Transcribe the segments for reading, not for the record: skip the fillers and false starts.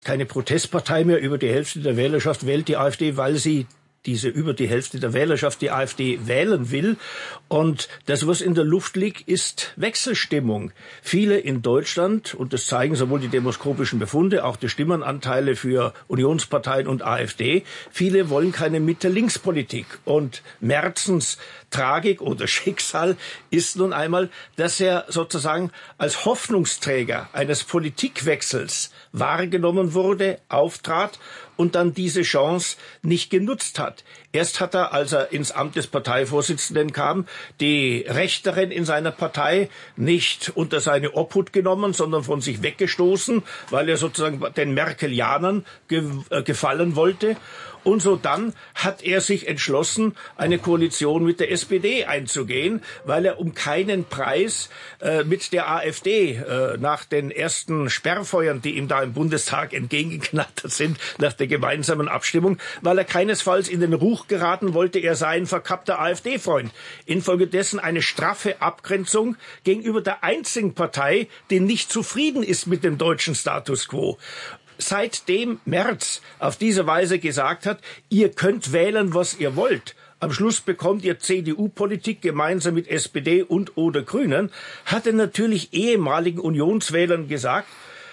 keine Protestpartei mehr. Über die Hälfte der Wählerschaft wählt die AfD, weil sie über die Hälfte der Wählerschaft die AfD wählen will. Und das, was in der Luft liegt, ist Wechselstimmung. Viele in Deutschland, und das zeigen sowohl die demoskopischen Befunde, auch die Stimmenanteile für Unionsparteien und AfD, viele wollen keine Mitte-Links-Politik. Und Merzens Tragik oder Schicksal ist nun einmal, dass er sozusagen als Hoffnungsträger eines Politikwechsels wahrgenommen wurde, auftrat und dann diese Chance nicht genutzt hat. Erst hat er, als er ins Amt des Parteivorsitzenden kam, die Rechteren in seiner Partei nicht unter seine Obhut genommen, sondern von sich weggestoßen, weil er sozusagen den Merkelianern gefallen wollte. Und so dann hat er sich entschlossen, eine Koalition mit der SPD einzugehen, weil er um keinen Preis mit der AfD nach den ersten Sperrfeuern, die ihm da im Bundestag entgegengeknattert sind, nach der gemeinsamen Abstimmung, weil er keinesfalls in den Ruch geraten wollte, er sei ein verkappter AfD-Freund. Infolgedessen eine straffe Abgrenzung gegenüber der einzigen Partei, die nicht zufrieden ist mit dem deutschen Status quo. Seitdem Merz auf diese Weise gesagt hat, ihr könnt wählen, was ihr wollt, am Schluss bekommt ihr CDU-Politik gemeinsam mit SPD und oder Grünen, hat er natürlich ehemaligen Unionswählern gesagt,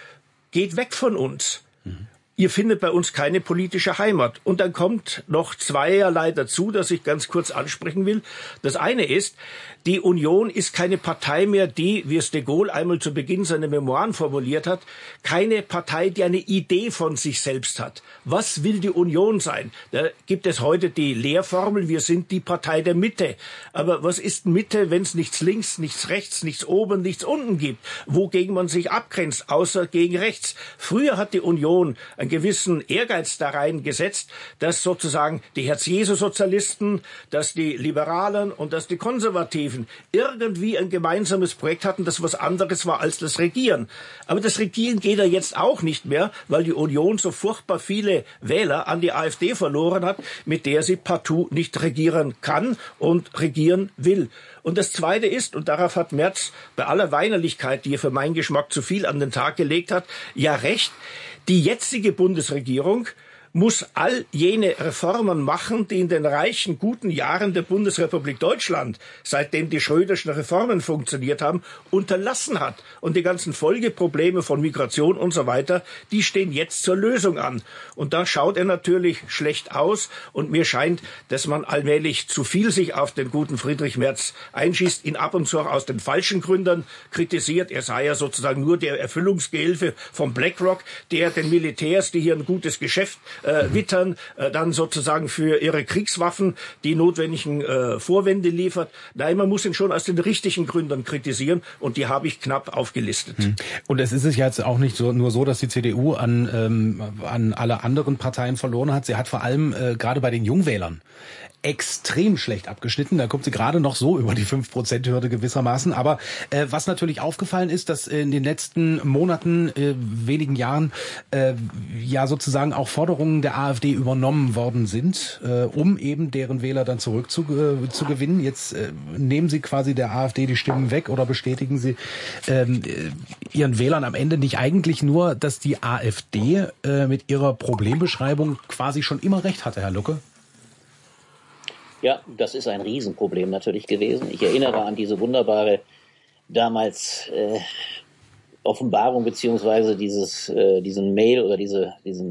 geht weg von uns. Ihr findet bei uns keine politische Heimat. Und dann kommt noch zweierlei dazu, das ich ganz kurz ansprechen will. Das eine ist, die Union ist keine Partei mehr, die, wie es de Gaulle einmal zu Beginn seiner Memoiren formuliert hat, keine Partei, die eine Idee von sich selbst hat. Was will die Union sein? Da gibt es heute die Lehrformel, wir sind die Partei der Mitte. Aber was ist Mitte, wenn es nichts links, nichts rechts, nichts oben, nichts unten gibt? Wogegen man sich abgrenzt, außer gegen rechts? Früher hat die Union einen gewissen Ehrgeiz da reingesetzt, dass sozusagen die Herz-Jesu-Sozialisten, dass die Liberalen und dass die Konservativen irgendwie ein gemeinsames Projekt hatten, das was anderes war als das Regieren. Aber das Regieren geht ja jetzt auch nicht mehr, weil die Union so furchtbar viele Wähler an die AfD verloren hat, mit der sie partout nicht regieren kann und regieren will. Und das Zweite ist, und darauf hat Merz bei aller Weinerlichkeit, die er für meinen Geschmack zu viel an den Tag gelegt hat, ja recht, die jetzige Bundesregierung muss all jene Reformen machen, die in den reichen, guten Jahren der Bundesrepublik Deutschland, seitdem die Schröderschen Reformen funktioniert haben, unterlassen hat. Und die ganzen Folgeprobleme von Migration und so weiter, die stehen jetzt zur Lösung an. Und da schaut er natürlich schlecht aus. Und mir scheint, dass man allmählich zu viel sich auf den guten Friedrich Merz einschießt, ihn ab und zu auch aus den falschen Gründen kritisiert. Er sei ja sozusagen nur der Erfüllungsgehilfe von BlackRock, der den Militärs, die hier ein gutes Geschäft wittern, dann sozusagen für ihre Kriegswaffen die notwendigen Vorwände liefert. Nein, man muss ihn schon aus den richtigen Gründen kritisieren und die habe ich knapp aufgelistet. Und es ist ja jetzt auch nicht nur so, dass die CDU an alle anderen Parteien verloren hat. Sie hat vor allem gerade bei den Jungwählern extrem schlecht abgeschnitten. Da kommt sie gerade noch so über die 5%-Hürde gewissermaßen. Aber was natürlich aufgefallen ist, dass in den letzten Monaten, wenigen Jahren, ja sozusagen auch Forderungen der AfD übernommen worden sind, um eben deren Wähler dann zu gewinnen. Jetzt nehmen sie quasi der AfD die Stimmen weg oder bestätigen sie ihren Wählern am Ende nicht eigentlich nur, dass die AfD mit ihrer Problembeschreibung quasi schon immer recht hatte, Herr Lucke? Ja, das ist ein Riesenproblem natürlich gewesen. Ich erinnere an diese wunderbare damals Offenbarung beziehungsweise diesen Mail oder diesen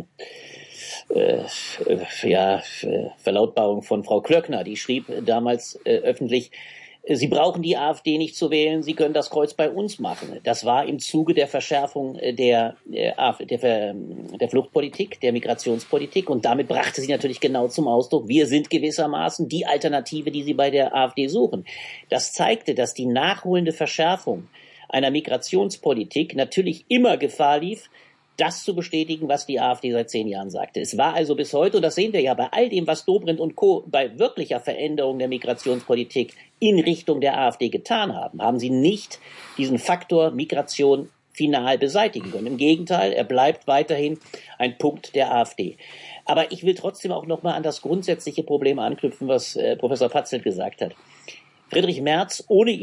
Verlautbarung von Frau Klöckner, die schrieb damals öffentlich: Sie brauchen die AfD nicht zu wählen, Sie können das Kreuz bei uns machen. Das war im Zuge der Verschärfung der Fluchtpolitik, der Migrationspolitik. Und damit brachte sie natürlich genau zum Ausdruck, wir sind gewissermaßen die Alternative, die Sie bei der AfD suchen. Das zeigte, dass die nachholende Verschärfung einer Migrationspolitik natürlich immer Gefahr lief, das zu bestätigen, was die AfD seit 10 Jahren sagte. Es war also bis heute, und das sehen wir ja bei all dem, was Dobrindt und Co. bei wirklicher Veränderung der Migrationspolitik in Richtung der AfD getan haben, haben sie nicht diesen Faktor Migration final beseitigen können. Im Gegenteil, er bleibt weiterhin ein Punkt der AfD. Aber ich will trotzdem auch nochmal an das grundsätzliche Problem anknüpfen, was Professor Patzelt gesagt hat. Friedrich Merz, ohne ihm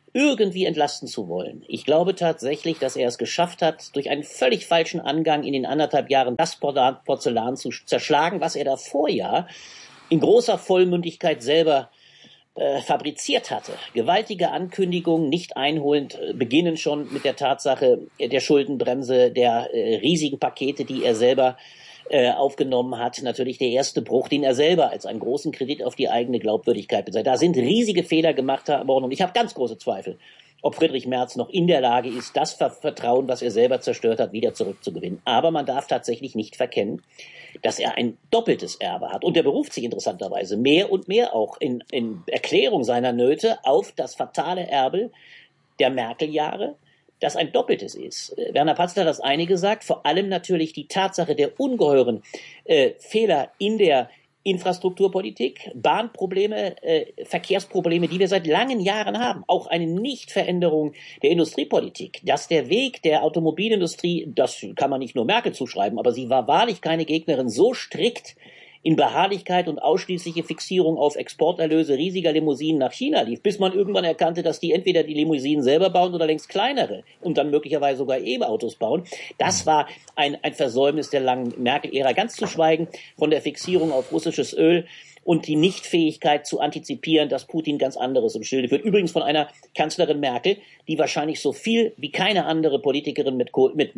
irgendwie entlasten zu wollen. Ich glaube tatsächlich, dass er es geschafft hat, durch einen völlig falschen Angang in den 1,5 Jahren das Porzellan zu zerschlagen, was er davor ja in großer Vollmündigkeit selber fabriziert hatte. Gewaltige Ankündigungen, nicht einholend, beginnen schon mit der Tatsache der Schuldenbremse, der riesigen Pakete, die er selber aufgenommen hat. Natürlich der erste Bruch, den er selber als einen großen Kredit auf die eigene Glaubwürdigkeit bezeichnet. Da sind riesige Fehler gemacht worden und ich habe ganz große Zweifel, ob Friedrich Merz noch in der Lage ist, das Vertrauen, was er selber zerstört hat, wieder zurückzugewinnen. Aber man darf tatsächlich nicht verkennen, dass er ein doppeltes Erbe hat. Und er beruft sich interessanterweise mehr und mehr auch in Erklärung seiner Nöte auf das fatale Erbe der Merkel-Jahre, das ein doppeltes ist. Werner Patzel hat das eine gesagt, vor allem natürlich die Tatsache der ungeheuren Fehler in der Infrastrukturpolitik, Bahnprobleme, Verkehrsprobleme, die wir seit langen Jahren haben. Auch eine Nichtveränderung der Industriepolitik. Dass der Weg der Automobilindustrie, das kann man nicht nur Merkel zuschreiben, aber sie war wahrlich keine Gegnerin, so strikt in Beharrlichkeit und ausschließliche Fixierung auf Exporterlöse riesiger Limousinen nach China lief, bis man irgendwann erkannte, dass die entweder die Limousinen selber bauen oder längst kleinere und dann möglicherweise sogar E-Autos bauen. Das war ein Versäumnis der langen Merkel-Ära, ganz zu schweigen von der Fixierung auf russisches Öl und die Nichtfähigkeit zu antizipieren, dass Putin ganz anderes im Schilde führt. Übrigens von einer Kanzlerin Merkel, die wahrscheinlich so viel wie keine andere Politikerin mit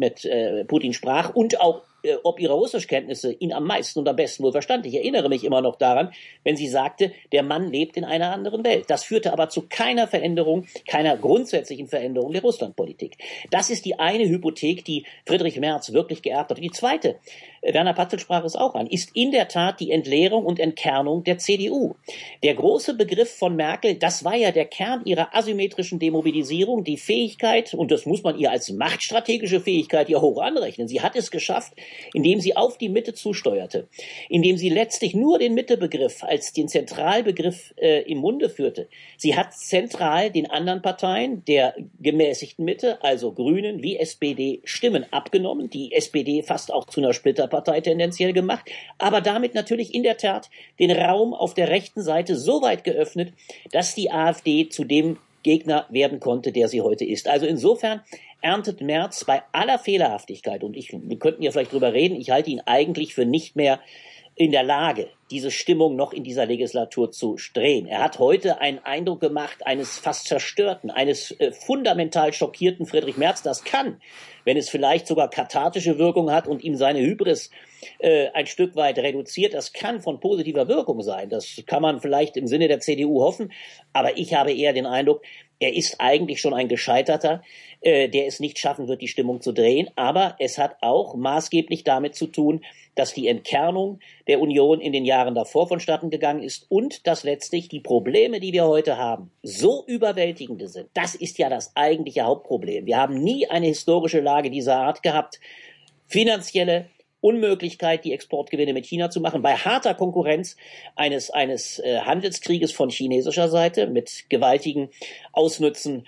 Putin sprach und auch ob ihre Russischkenntnisse ihn am meisten und am besten wohl verstand. Ich erinnere mich immer noch daran, wenn sie sagte, der Mann lebt in einer anderen Welt. Das führte aber zu keiner Veränderung, keiner grundsätzlichen Veränderung der Russlandpolitik. Das ist die eine Hypothek, die Friedrich Merz wirklich geerbt hat. Und die zweite, Werner Patzel sprach es auch an, ist in der Tat die Entleerung und Entkernung der CDU. Der große Begriff von Merkel, das war ja der Kern ihrer asymmetrischen Demobilisierung, die Fähigkeit, und das muss man ihr als machtstrategische Fähigkeit ja hoch anrechnen. Sie hat es geschafft, indem sie auf die Mitte zusteuerte, indem sie letztlich nur den Mittebegriff als den Zentralbegriff im Munde führte. Sie hat zentral den anderen Parteien der gemäßigten Mitte, also Grünen wie SPD, Stimmen abgenommen, die SPD fast auch zu einer Splitterpartei tendenziell gemacht, aber damit natürlich in der Tat den Raum auf der rechten Seite so weit geöffnet, dass die AfD zu dem Gegner werden konnte, der sie heute ist. Also insofern erntet Merz bei aller Fehlerhaftigkeit, und wir könnten ja vielleicht drüber reden, ich halte ihn eigentlich für nicht mehr in der Lage, diese Stimmung noch in dieser Legislatur zu drehen. Er hat heute einen Eindruck gemacht eines fast zerstörten, eines fundamental schockierten Friedrich Merz. Das kann, wenn es vielleicht sogar kathartische Wirkung hat und ihm seine Hybris ein Stück weit reduziert, das kann von positiver Wirkung sein. Das kann man vielleicht im Sinne der CDU hoffen. Aber ich habe eher den Eindruck, er ist eigentlich schon ein Gescheiterter, der es nicht schaffen wird, die Stimmung zu drehen. Aber es hat auch maßgeblich damit zu tun, dass die Entkernung der Union in den Jahren davor vonstatten gegangen ist und dass letztlich die Probleme, die wir heute haben, so überwältigende sind. Das ist ja das eigentliche Hauptproblem. Wir haben nie eine historische Lage dieser Art gehabt. Finanzielle Unmöglichkeit, die Exportgewinne mit China zu machen, bei harter Konkurrenz eines Handelskrieges von chinesischer Seite mit gewaltigen Ausnützen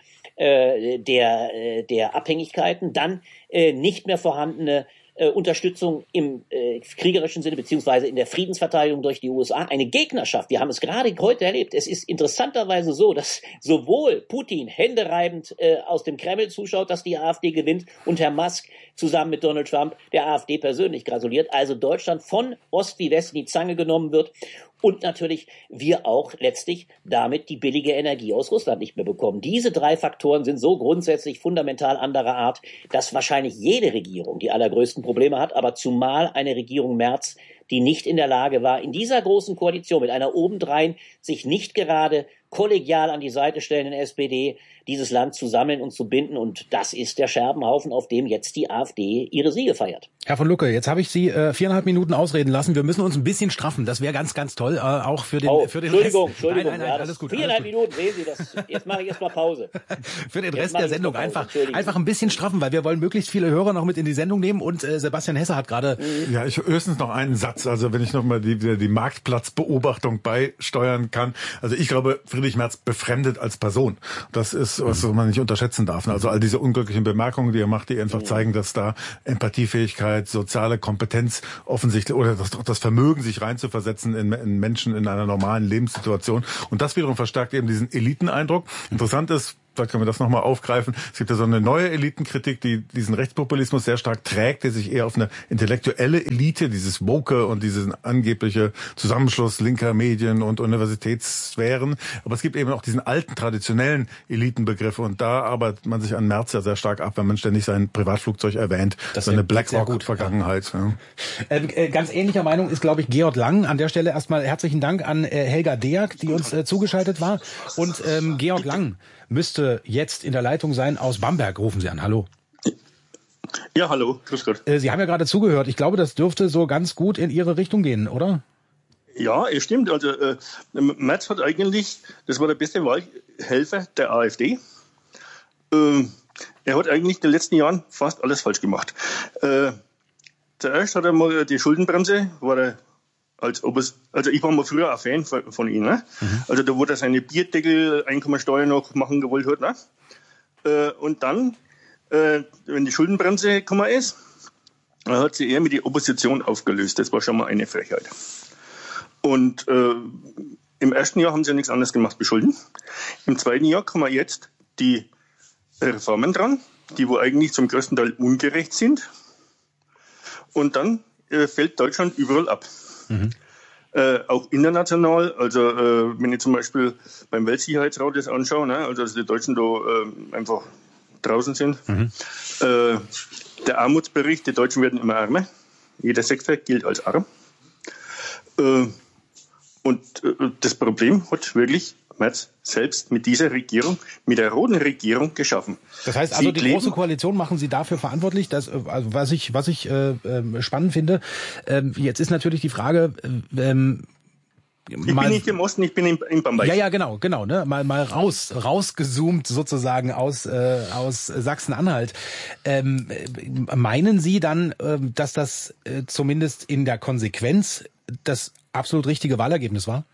der Abhängigkeiten, dann nicht mehr vorhandene Unterstützung im kriegerischen Sinne beziehungsweise in der Friedensverteidigung durch die USA, eine Gegnerschaft. Wir haben es gerade heute erlebt. Es ist interessanterweise so, dass sowohl Putin händereibend aus dem Kreml zuschaut, dass die AfD gewinnt, und Herr Musk zusammen mit Donald Trump der AfD persönlich gratuliert. Also Deutschland von Ost wie West in die Zange genommen wird. Und natürlich wir auch letztlich damit die billige Energie aus Russland nicht mehr bekommen. Diese drei Faktoren sind so grundsätzlich fundamental anderer Art, dass wahrscheinlich jede Regierung die allergrößten Probleme hat, aber zumal eine Regierung Merz, die nicht in der Lage war, in dieser großen Koalition mit einer obendrein sich nicht gerade kollegial an die Seite stellenden SPD dieses Land zu sammeln und zu binden. Und das ist der Scherbenhaufen, auf dem jetzt die AfD ihre Siege feiert. Herr von Lucke, jetzt habe ich Sie 4,5 Minuten ausreden lassen. Wir müssen uns ein bisschen straffen. Das wäre ganz, ganz toll, auch für den Entschuldigung, Rest. Entschuldigung. Nein, alles gut. 4,5 Minuten, sehen Sie das. Jetzt mache ich erstmal Pause. Für den Rest der Sendung einfach ein bisschen straffen, weil wir wollen möglichst viele Hörer noch mit in die Sendung nehmen. Und Sebastian Hesse hat gerade... Ja, ich höchstens noch einen Satz. Also wenn ich noch mal die Marktplatzbeobachtung beisteuern kann. Also ich glaube, Friedrich Merz befremdet als Person. Das ist, was man nicht unterschätzen darf. Also all diese unglücklichen Bemerkungen, die er macht, die einfach zeigen, dass da Empathiefähigkeit, soziale Kompetenz offensichtlich oder das Vermögen, sich reinzuversetzen in Menschen in einer normalen Lebenssituation. Und das wiederum verstärkt eben diesen Eliteneindruck. Interessant ist, vielleicht können wir das nochmal aufgreifen. Es gibt ja so eine neue Elitenkritik, die diesen Rechtspopulismus sehr stark trägt, der sich eher auf eine intellektuelle Elite, dieses Woke und diesen angebliche Zusammenschluss linker Medien und Universitätssphären. Aber es gibt eben auch diesen alten, traditionellen Elitenbegriff und da arbeitet man sich an Merz ja sehr stark ab, wenn man ständig sein Privatflugzeug erwähnt. Das seine BlackRock-Vergangenheit. Ja. Ganz ähnlicher Meinung ist, glaube ich, Georg Lang. An der Stelle erstmal herzlichen Dank an Helga Deak, die uns zugeschaltet war. Und Georg Lang müsste jetzt in der Leitung sein aus Bamberg. Rufen Sie an. Hallo. Ja, hallo. Grüß Gott. Sie haben ja gerade zugehört. Ich glaube, das dürfte so ganz gut in Ihre Richtung gehen, oder? Ja, es stimmt. Also Merz hat eigentlich, das war der beste Wahlhelfer der AfD. Er hat eigentlich in den letzten Jahren fast alles falsch gemacht. Zuerst hat er mal die Schuldenbremse, also ich war mal früher ein Fan von ihm. Ne? Also da, wo er seine Bierdeckel, Einkommensteuer noch machen gewollt hat. Ne? Und dann, wenn die Schuldenbremse gekommen ist, hat sie eher mit der Opposition aufgelöst. Das war schon mal eine Frechheit. Und im ersten Jahr haben sie ja nichts anderes gemacht wie Schulden. Im zweiten Jahr kommen jetzt die Reformen dran, die wo eigentlich zum größten Teil ungerecht sind. Und dann fällt Deutschland überall ab. Auch international, also wenn ich zum Beispiel beim Weltsicherheitsrat das anschaue, ne, also dass die Deutschen da einfach draußen sind. Der Armutsbericht, die Deutschen werden immer ärmer. Jeder Sechste gilt als arm. Und das Problem hat wirklich Merz selbst mit dieser Regierung, mit der roten Regierung geschaffen. Das heißt also, die Große Koalition machen Sie dafür verantwortlich, dass, also was ich spannend finde. Jetzt ist natürlich die Frage, ich bin nicht im Osten, ich bin in Bamberg. Ja, genau, ne? Mal rausgezoomt sozusagen aus Sachsen-Anhalt. Meinen Sie dann, dass das zumindest in der Konsequenz das absolut richtige Wahlergebnis war?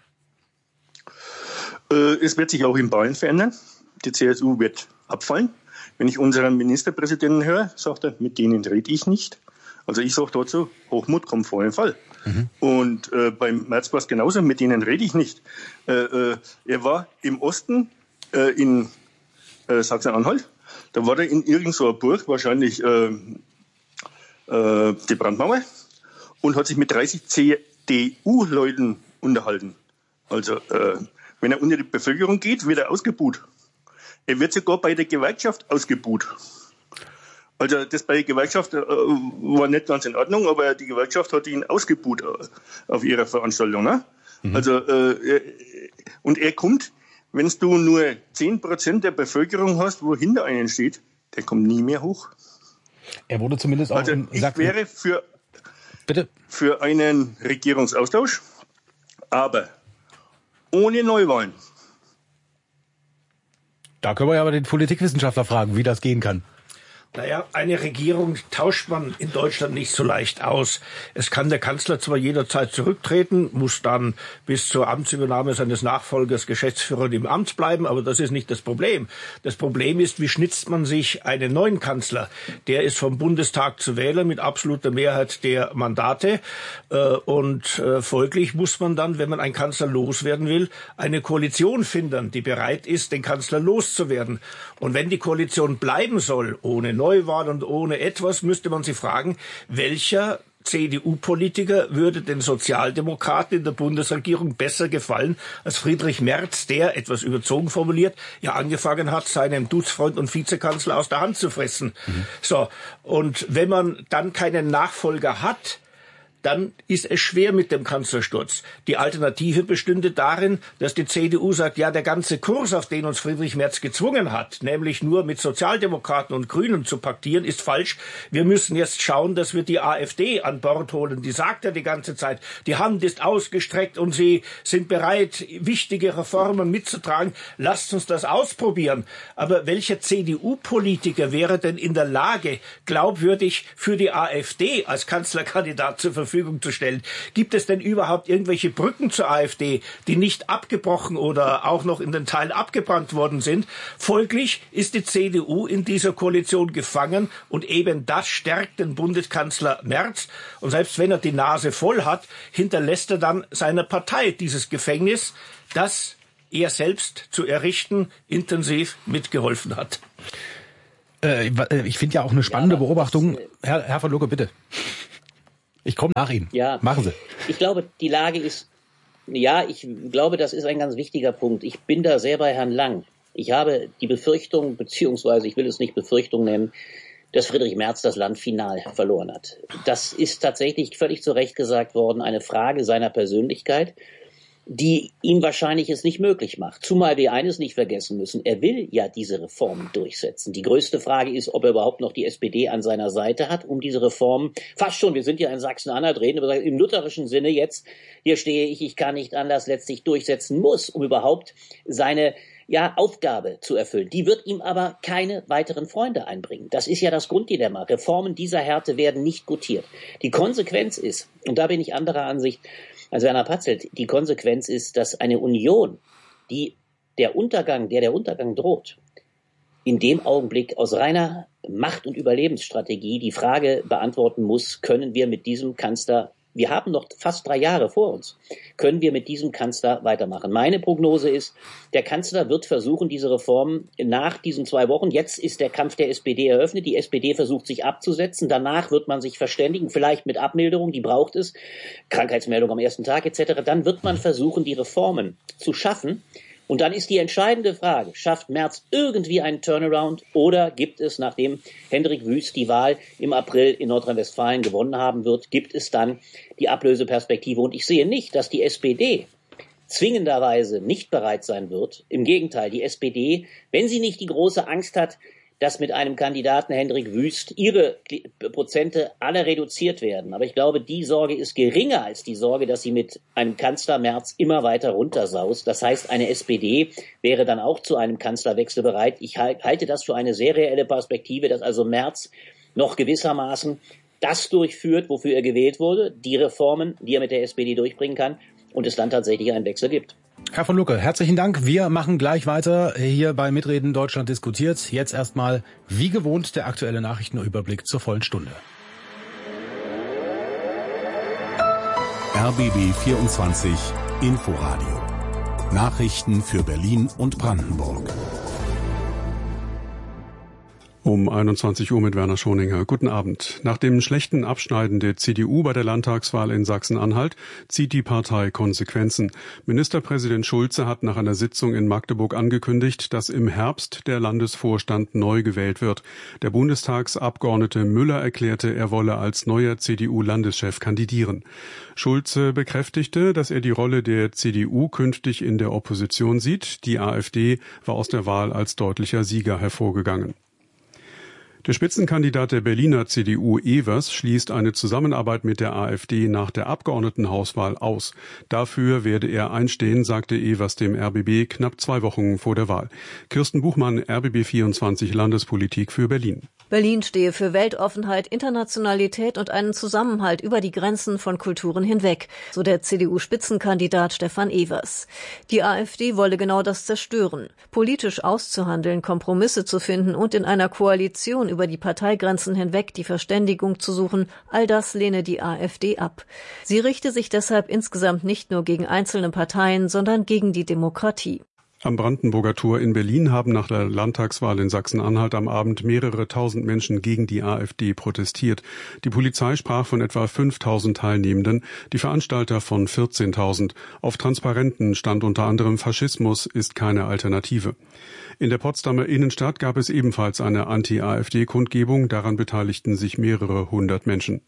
Es wird sich auch in Bayern verändern. Die CSU wird abfallen. Wenn ich unseren Ministerpräsidenten höre, sagt er, mit denen rede ich nicht. Also ich sage dazu, Hochmut kommt vor den Fall. Und beim Merz war es genauso, mit denen rede ich nicht. Er war im Osten in Sachsen-Anhalt. Da war er in irgendeiner Burg, wahrscheinlich die Brandmauer, und hat sich mit 30 CDU-Leuten unterhalten. Also wenn er unter die Bevölkerung geht, wird er ausgebuht. Er wird sogar bei der Gewerkschaft ausgebuht. Also das bei der Gewerkschaft war nicht ganz in Ordnung, aber die Gewerkschaft hat ihn ausgebuht auf ihrer Veranstaltung. Ne? Also und er kommt, wenn du nur 10% der Bevölkerung hast, wo hinter einen steht, der kommt nie mehr hoch. Er wurde zumindest auch also ich wäre für einen Regierungsaustausch, aber ohne Neuwahlen. Da können wir ja aber den Politikwissenschaftler fragen, wie das gehen kann. Naja, eine Regierung tauscht man in Deutschland nicht so leicht aus. Es kann der Kanzler zwar jederzeit zurücktreten, muss dann bis zur Amtsübernahme seines Nachfolgers Geschäftsführer im Amt bleiben, aber das ist nicht das Problem. Das Problem ist, wie schnitzt man sich einen neuen Kanzler? Der ist vom Bundestag zu wählen mit absoluter Mehrheit der Mandate und folglich muss man dann, wenn man einen Kanzler loswerden will, eine Koalition finden, die bereit ist, den Kanzler loszuwerden. Und wenn die Koalition bleiben soll, ohne Neuwahl und ohne etwas, müsste man sich fragen, welcher CDU-Politiker würde den Sozialdemokraten in der Bundesregierung besser gefallen als Friedrich Merz, der, etwas überzogen formuliert, ja angefangen hat, seinem Duzfreund und Vizekanzler aus der Hand zu fressen. So, und wenn man dann keinen Nachfolger hat, dann ist es schwer mit dem Kanzlersturz. Die Alternative bestünde darin, dass die CDU sagt, ja, der ganze Kurs, auf den uns Friedrich Merz gezwungen hat, nämlich nur mit Sozialdemokraten und Grünen zu paktieren, ist falsch. Wir müssen jetzt schauen, dass wir die AfD an Bord holen. Die sagt ja die ganze Zeit, die Hand ist ausgestreckt und sie sind bereit, wichtige Reformen mitzutragen. Lasst uns das ausprobieren. Aber welcher CDU-Politiker wäre denn in der Lage, glaubwürdig für die AfD als Kanzlerkandidat zur Verfügung zu stellen? Gibt es denn überhaupt irgendwelche Brücken zur AfD, die nicht abgebrochen oder auch noch in den Teilen abgebrannt worden sind? Folglich ist die CDU in dieser Koalition gefangen und eben das stärkt den Bundeskanzler Merz. Und selbst wenn er die Nase voll hat, hinterlässt er dann seiner Partei dieses Gefängnis, das er selbst zu errichten, intensiv mitgeholfen hat. Ich finde ja auch eine spannende Beobachtung. Herr von Lucke, bitte. Ich komme nach Ihnen. Ja, machen Sie. Ich glaube, die Lage ist, ich glaube, das ist ein ganz wichtiger Punkt. Ich bin da sehr bei Herrn Lang. Ich habe die Befürchtung, beziehungsweise ich will es nicht Befürchtung nennen, dass Friedrich Merz das Land final verloren hat. Das ist tatsächlich völlig zu Recht gesagt worden, eine Frage seiner Persönlichkeit, die ihm wahrscheinlich es nicht möglich macht. Zumal wir eines nicht vergessen müssen, er will ja diese Reformen durchsetzen. Die größte Frage ist, ob er überhaupt noch die SPD an seiner Seite hat, um diese Reformen, fast schon, wir sind ja in Sachsen-Anhalt, reden aber im lutherischen Sinne jetzt, hier stehe ich kann nicht anders, letztlich durchsetzen muss, um überhaupt seine Aufgabe zu erfüllen. Die wird ihm aber keine weiteren Freunde einbringen. Das ist ja das Grunddilemma. Reformen dieser Härte werden nicht gutiert. Die Konsequenz ist, und da bin ich anderer Ansicht als Werner Patzelt, die Konsequenz ist, dass eine Union, der Untergang droht, in dem Augenblick aus reiner Macht- und Überlebensstrategie die Frage beantworten muss, können wir mit diesem Kanzler, wir haben noch fast 3 Jahre vor uns, können wir mit diesem Kanzler weitermachen? Meine Prognose ist, der Kanzler wird versuchen, diese Reformen nach diesen 2 Wochen, jetzt ist der Kampf der SPD eröffnet, die SPD versucht sich abzusetzen, danach wird man sich verständigen, vielleicht mit Abmilderung, die braucht es, Krankheitsmeldung am ersten Tag etc., dann wird man versuchen, die Reformen zu schaffen. Und dann ist die entscheidende Frage, schafft Merz irgendwie einen Turnaround oder gibt es, nachdem Hendrik Wüst die Wahl im April in Nordrhein-Westfalen gewonnen haben wird, gibt es dann die Ablöseperspektive? Und ich sehe nicht, dass die SPD zwingenderweise nicht bereit sein wird. Im Gegenteil, die SPD, wenn sie nicht die große Angst hat, dass mit einem Kandidaten Hendrik Wüst ihre Prozente alle reduziert werden. Aber ich glaube, die Sorge ist geringer als die Sorge, dass sie mit einem Kanzler Merz immer weiter runtersaust. Das heißt, eine SPD wäre dann auch zu einem Kanzlerwechsel bereit. Ich halte das für eine sehr reelle Perspektive, dass also Merz noch gewissermaßen das durchführt, wofür er gewählt wurde, die Reformen, die er mit der SPD durchbringen kann und es dann tatsächlich einen Wechsel gibt. Herr von Lucke, herzlichen Dank. Wir machen gleich weiter hier bei Mitreden Deutschland diskutiert. Jetzt erstmal, wie gewohnt, der aktuelle Nachrichtenüberblick zur vollen Stunde. RBB 24 Inforadio. Nachrichten für Berlin und Brandenburg. Um 21 Uhr mit Werner Schoninger. Guten Abend. Nach dem schlechten Abschneiden der CDU bei der Landtagswahl in Sachsen-Anhalt zieht die Partei Konsequenzen. Ministerpräsident Schulze hat nach einer Sitzung in Magdeburg angekündigt, dass im Herbst der Landesvorstand neu gewählt wird. Der Bundestagsabgeordnete Müller erklärte, er wolle als neuer CDU-Landeschef kandidieren. Schulze bekräftigte, dass er die Rolle der CDU künftig in der Opposition sieht. Die AfD war aus der Wahl als deutlicher Sieger hervorgegangen. Der Spitzenkandidat der Berliner CDU Evers schließt eine Zusammenarbeit mit der AfD nach der Abgeordnetenhauswahl aus. Dafür werde er einstehen, sagte Evers dem RBB knapp 2 Wochen vor der Wahl. Kirsten Buchmann, RBB 24 Landespolitik für Berlin. Berlin stehe für Weltoffenheit, Internationalität und einen Zusammenhalt über die Grenzen von Kulturen hinweg, so der CDU-Spitzenkandidat Stefan Evers. Die AfD wolle genau das zerstören. Politisch auszuhandeln, Kompromisse zu finden und in einer Koalition über die Parteigrenzen hinweg die Verständigung zu suchen, all das lehne die AfD ab. Sie richte sich deshalb insgesamt nicht nur gegen einzelne Parteien, sondern gegen die Demokratie. Am Brandenburger Tor in Berlin haben nach der Landtagswahl in Sachsen-Anhalt am Abend mehrere tausend Menschen gegen die AfD protestiert. Die Polizei sprach von etwa 5.000 Teilnehmenden, die Veranstalter von 14.000. Auf Transparenten stand unter anderem Faschismus ist keine Alternative. In der Potsdamer Innenstadt gab es ebenfalls eine Anti-AfD-Kundgebung, daran beteiligten sich mehrere hundert Menschen.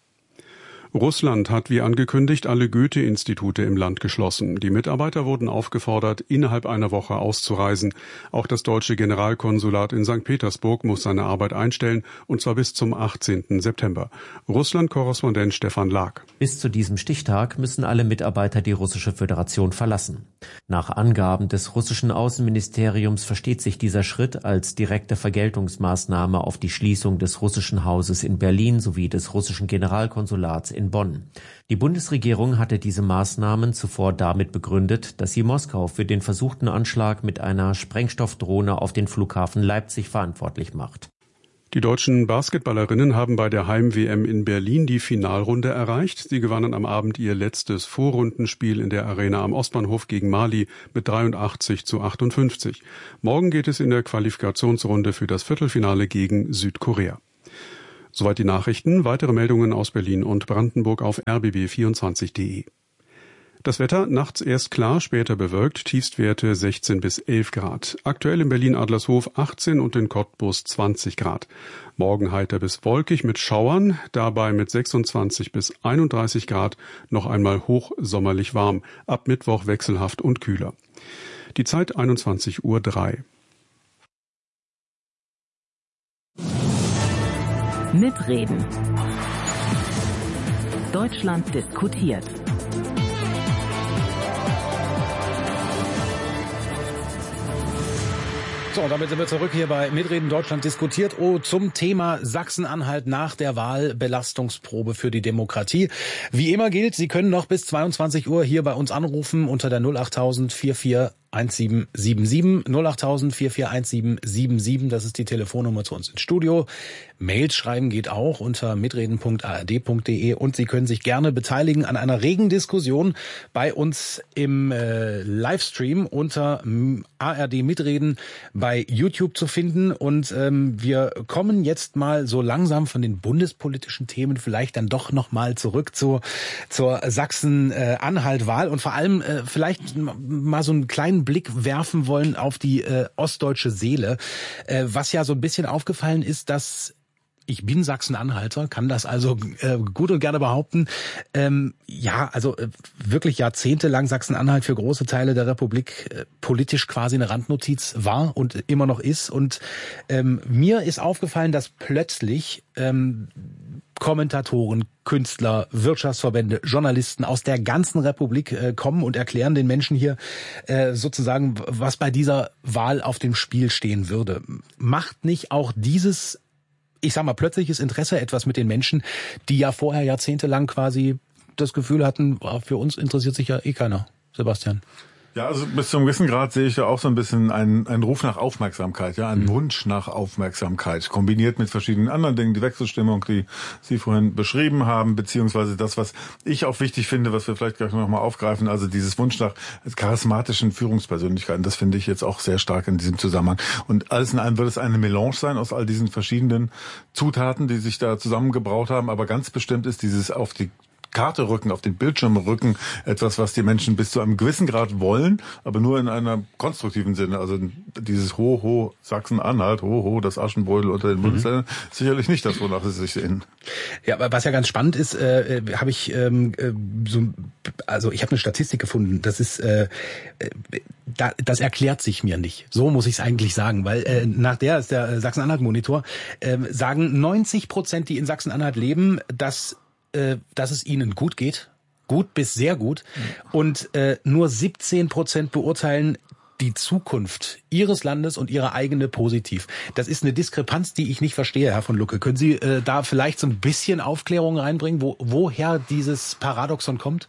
Russland hat wie angekündigt alle Goethe-Institute im Land geschlossen. Die Mitarbeiter wurden aufgefordert, innerhalb einer Woche auszureisen. Auch das deutsche Generalkonsulat in St. Petersburg muss seine Arbeit einstellen, und zwar bis zum 18. September. Russland-Korrespondent Stefan Lag. Bis zu diesem Stichtag müssen alle Mitarbeiter die Russische Föderation verlassen. Nach Angaben des russischen Außenministeriums versteht sich dieser Schritt als direkte Vergeltungsmaßnahme auf die Schließung des russischen Hauses in Berlin sowie des russischen Generalkonsulats in Bonn. Die Bundesregierung hatte diese Maßnahmen zuvor damit begründet, dass sie Moskau für den versuchten Anschlag mit einer Sprengstoffdrohne auf den Flughafen Leipzig verantwortlich macht. Die deutschen Basketballerinnen haben bei der Heim-WM in Berlin die Finalrunde erreicht. Sie gewannen am Abend ihr letztes Vorrundenspiel in der Arena am Ostbahnhof gegen Mali mit 83-58. Morgen geht es in der Qualifikationsrunde für das Viertelfinale gegen Südkorea. Soweit die Nachrichten. Weitere Meldungen aus Berlin und Brandenburg auf rbb24.de. Das Wetter nachts erst klar, später bewölkt, Tiefstwerte 16 bis 11 Grad. Aktuell in Berlin-Adlershof 18 und in Cottbus 20 Grad. Morgen heiter bis wolkig mit Schauern, dabei mit 26 bis 31 Grad noch einmal hochsommerlich warm. Ab Mittwoch wechselhaft und kühler. Die Zeit 21:03 Uhr. Mitreden. Deutschland diskutiert. So, und damit sind wir zurück hier bei Mitreden Deutschland diskutiert zum Thema Sachsen-Anhalt nach der Wahl, Belastungsprobe für die Demokratie. Wie immer gilt, Sie können noch bis 22 Uhr hier bei uns anrufen unter der 08000 441777, 08000 441777, das ist die Telefonnummer zu uns ins Studio. Mails schreiben geht auch unter mitreden.ard.de und Sie können sich gerne beteiligen an einer regen Diskussion bei uns im Livestream unter ARD Mitreden bei YouTube zu finden. Und wir kommen jetzt mal so langsam von den bundespolitischen Themen vielleicht dann doch nochmal zurück zur Sachsen-Anhalt-Wahl und vor allem vielleicht mal so einen kleinen Blick werfen wollen auf die ostdeutsche Seele. Was ja so ein bisschen aufgefallen ist, dass ich bin Sachsen-Anhalter, kann das also gut und gerne behaupten. Wirklich jahrzehntelang Sachsen-Anhalt für große Teile der Republik politisch quasi eine Randnotiz war und immer noch ist. Und mir ist aufgefallen, dass plötzlich Kommentatoren, Künstler, Wirtschaftsverbände, Journalisten aus der ganzen Republik kommen und erklären den Menschen hier sozusagen, was bei dieser Wahl auf dem Spiel stehen würde. Macht nicht auch dieses, ich sag mal, plötzliches Interesse etwas mit den Menschen, die ja vorher jahrzehntelang quasi das Gefühl hatten, für uns interessiert sich ja eh keiner, Sebastian? Ja, also bis zu einem gewissen Grad sehe ich da auch so ein bisschen einen Ruf nach Aufmerksamkeit, ja, einen Wunsch nach Aufmerksamkeit, kombiniert mit verschiedenen anderen Dingen, die Wechselstimmung, die Sie vorhin beschrieben haben, beziehungsweise das, was ich auch wichtig finde, was wir vielleicht gleich nochmal aufgreifen, also dieses Wunsch nach charismatischen Führungspersönlichkeiten, das finde ich jetzt auch sehr stark in diesem Zusammenhang. Und alles in allem wird es eine Melange sein aus all diesen verschiedenen Zutaten, die sich da zusammengebraut haben, aber ganz bestimmt ist dieses auf die Karte rücken, auf den Bildschirm rücken, etwas, was die Menschen bis zu einem gewissen Grad wollen, aber nur in einem konstruktiven Sinne. Also dieses Ho, Sachsen-Anhalt, Ho, das Aschenbrödel unter den Bundesländern, sicherlich nicht das, wonach sie sich sehen. Ja, aber was ja ganz spannend ist, habe ich ich habe eine Statistik gefunden, das ist das erklärt sich mir nicht. So muss ich es eigentlich sagen, weil nach der ist der Sachsen-Anhalt-Monitor, sagen 90%, die in Sachsen-Anhalt leben, dass es ihnen gut geht, gut bis sehr gut, und nur 17% beurteilen die Zukunft ihres Landes und ihre eigene positiv. Das ist eine Diskrepanz, die ich nicht verstehe, Herr von Lucke. Können Sie da vielleicht so ein bisschen Aufklärung reinbringen, woher dieses Paradoxon kommt?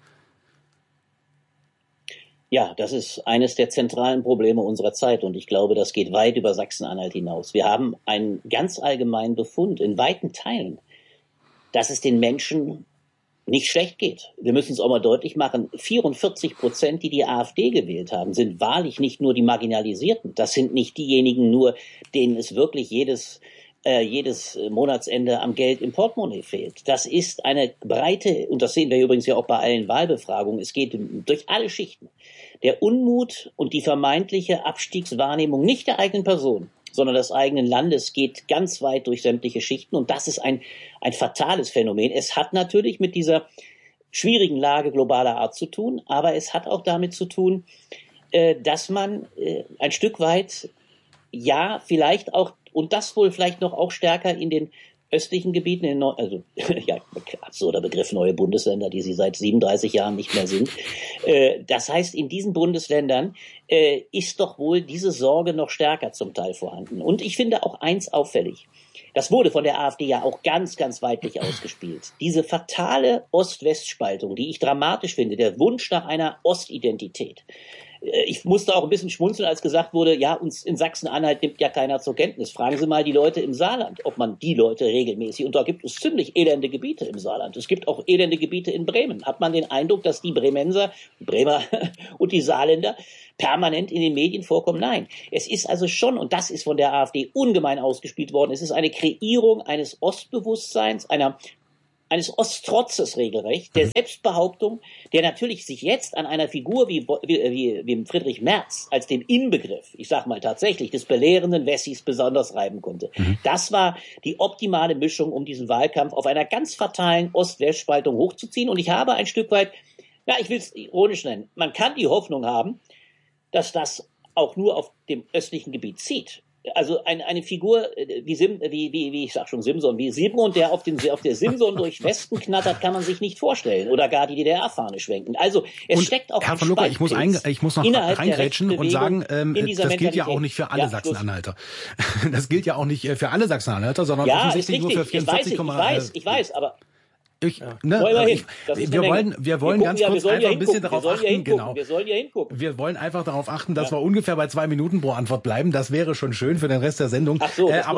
Ja, das ist eines der zentralen Probleme unserer Zeit und ich glaube, das geht weit über Sachsen-Anhalt hinaus. Wir haben einen ganz allgemeinen Befund in weiten Teilen, dass es den Menschen nicht schlecht geht. Wir müssen es auch mal deutlich machen, 44%, die die AfD gewählt haben, sind wahrlich nicht nur die Marginalisierten. Das sind nicht diejenigen nur, denen es wirklich jedes Monatsende am Geld im Portemonnaie fehlt. Das ist eine breite, und das sehen wir übrigens ja auch bei allen Wahlbefragungen, es geht durch alle Schichten. Der Unmut und die vermeintliche Abstiegswahrnehmung nicht der eigenen Person, sondern des eigenen Landes geht ganz weit durch sämtliche Schichten. Und das ist ein fatales Phänomen. Es hat natürlich mit dieser schwierigen Lage globaler Art zu tun, aber es hat auch damit zu tun, dass man ein Stück weit, ja, vielleicht auch, und das wohl vielleicht noch auch stärker in den östlichen Gebieten, absurder Begriff neue Bundesländer, die sie seit 37 Jahren nicht mehr sind. Das heißt, in diesen Bundesländern ist doch wohl diese Sorge noch stärker zum Teil vorhanden. Und ich finde auch eins auffällig. Das wurde von der AfD ja auch ganz, ganz weitlich ausgespielt. Diese fatale Ost-West-Spaltung, die ich dramatisch finde, der Wunsch nach einer Ostidentität, Ich musste auch ein bisschen schmunzeln, als gesagt wurde, ja, uns in Sachsen-Anhalt nimmt ja keiner zur Kenntnis. Fragen Sie mal die Leute im Saarland, ob man die Leute regelmäßig, und da gibt es ziemlich elende Gebiete im Saarland. Es gibt auch elende Gebiete in Bremen. Hat man den Eindruck, dass die Bremer und die Saarländer permanent in den Medien vorkommen? Nein. Es ist also schon, und das ist von der AfD ungemein ausgespielt worden, es ist eine Kreierung eines Ostbewusstseins, eines Osttrotzes regelrecht, der Selbstbehauptung, der natürlich sich jetzt an einer Figur wie Friedrich Merz als dem Inbegriff, ich sag mal tatsächlich, des belehrenden Wessis besonders reiben konnte. Das war die optimale Mischung, um diesen Wahlkampf auf einer ganz fatalen Ost-West-Spaltung hochzuziehen. Und ich habe ein Stück weit, ich will es ironisch nennen, man kann die Hoffnung haben, dass das auch nur auf dem östlichen Gebiet zieht. Also eine Figur wie ich sag schon Simson, wie Simon, der auf der Simson durch Westen knattert, kann man sich nicht vorstellen, oder gar die DDR-Fahne schwenken. Also es steckt auch Herr von Lucke, ich muss noch reingrätschen und sagen, das gilt ja auch nicht für alle Sachsen-Anhalter. Das gilt ja auch nicht für alle Sachsen-Anhalter, sondern offensichtlich nur für 44,5. Ich weiß, aber wir wollen ganz kurz einfach ein bisschen darauf achten, genau. Wir sollen ja hingucken. Wir wollen einfach darauf achten, dass wir ungefähr bei 2 Minuten pro Antwort bleiben. Das wäre schon schön für den Rest der Sendung. Ach so, aber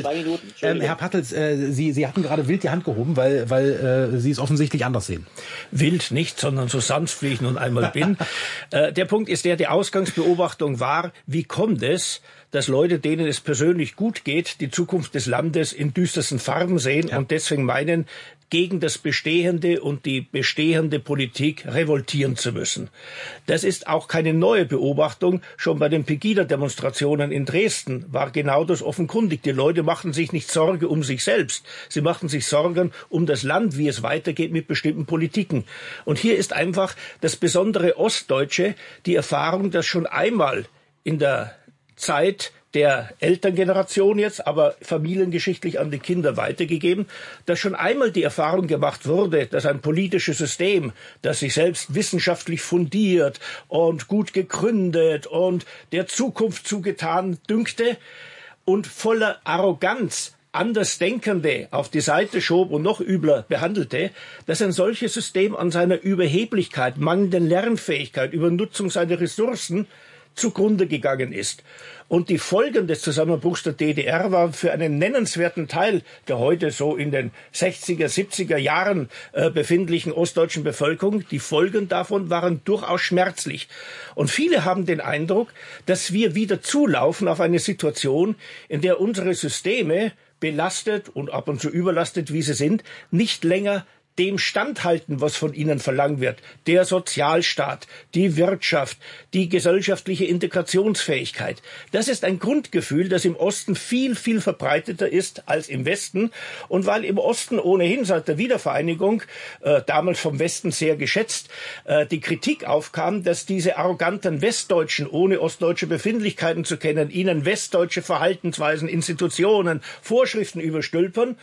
Herr Pattels, Sie hatten gerade wild die Hand gehoben, weil Sie es offensichtlich anders sehen. Wild nicht, sondern so sanft, wie ich nun einmal bin. Der Punkt ist die Ausgangsbeobachtung war, wie kommt es, dass Leute, denen es persönlich gut geht, die Zukunft des Landes in düstersten Farben sehen und deswegen meinen, gegen das Bestehende und die bestehende Politik revoltieren zu müssen. Das ist auch keine neue Beobachtung. Schon bei den Pegida-Demonstrationen in Dresden war genau das offenkundig. Die Leute machten sich nicht Sorge um sich selbst. Sie machten sich Sorgen um das Land, wie es weitergeht mit bestimmten Politiken. Und hier ist einfach das besondere Ostdeutsche, die Erfahrung, dass schon einmal in der Zeit der Elterngeneration jetzt, aber familiengeschichtlich an die Kinder weitergegeben, dass schon einmal die Erfahrung gemacht wurde, dass ein politisches System, das sich selbst wissenschaftlich fundiert und gut gegründet und der Zukunft zugetan dünkte und voller Arroganz Andersdenkende auf die Seite schob und noch übler behandelte, dass ein solches System an seiner Überheblichkeit, mangelnden Lernfähigkeit, Übernutzung seiner Ressourcen zugrunde gegangen ist. Und die Folgen des Zusammenbruchs der DDR waren für einen nennenswerten Teil der heute so in den 60er, 70er Jahren befindlichen ostdeutschen Bevölkerung, die Folgen davon waren durchaus schmerzlich. Und viele haben den Eindruck, dass wir wieder zulaufen auf eine Situation, in der unsere Systeme, belastet und ab und zu überlastet, wie sie sind, nicht länger dem standhalten, was von ihnen verlangt wird. Der Sozialstaat, die Wirtschaft, die gesellschaftliche Integrationsfähigkeit. Das ist ein Grundgefühl, das im Osten viel, viel verbreiteter ist als im Westen. Und weil im Osten ohnehin seit der Wiedervereinigung, damals vom Westen sehr geschätzt, die Kritik aufkam, dass diese arroganten Westdeutschen, ohne ostdeutsche Befindlichkeiten zu kennen, ihnen westdeutsche Verhaltensweisen, Institutionen, Vorschriften überstülpern,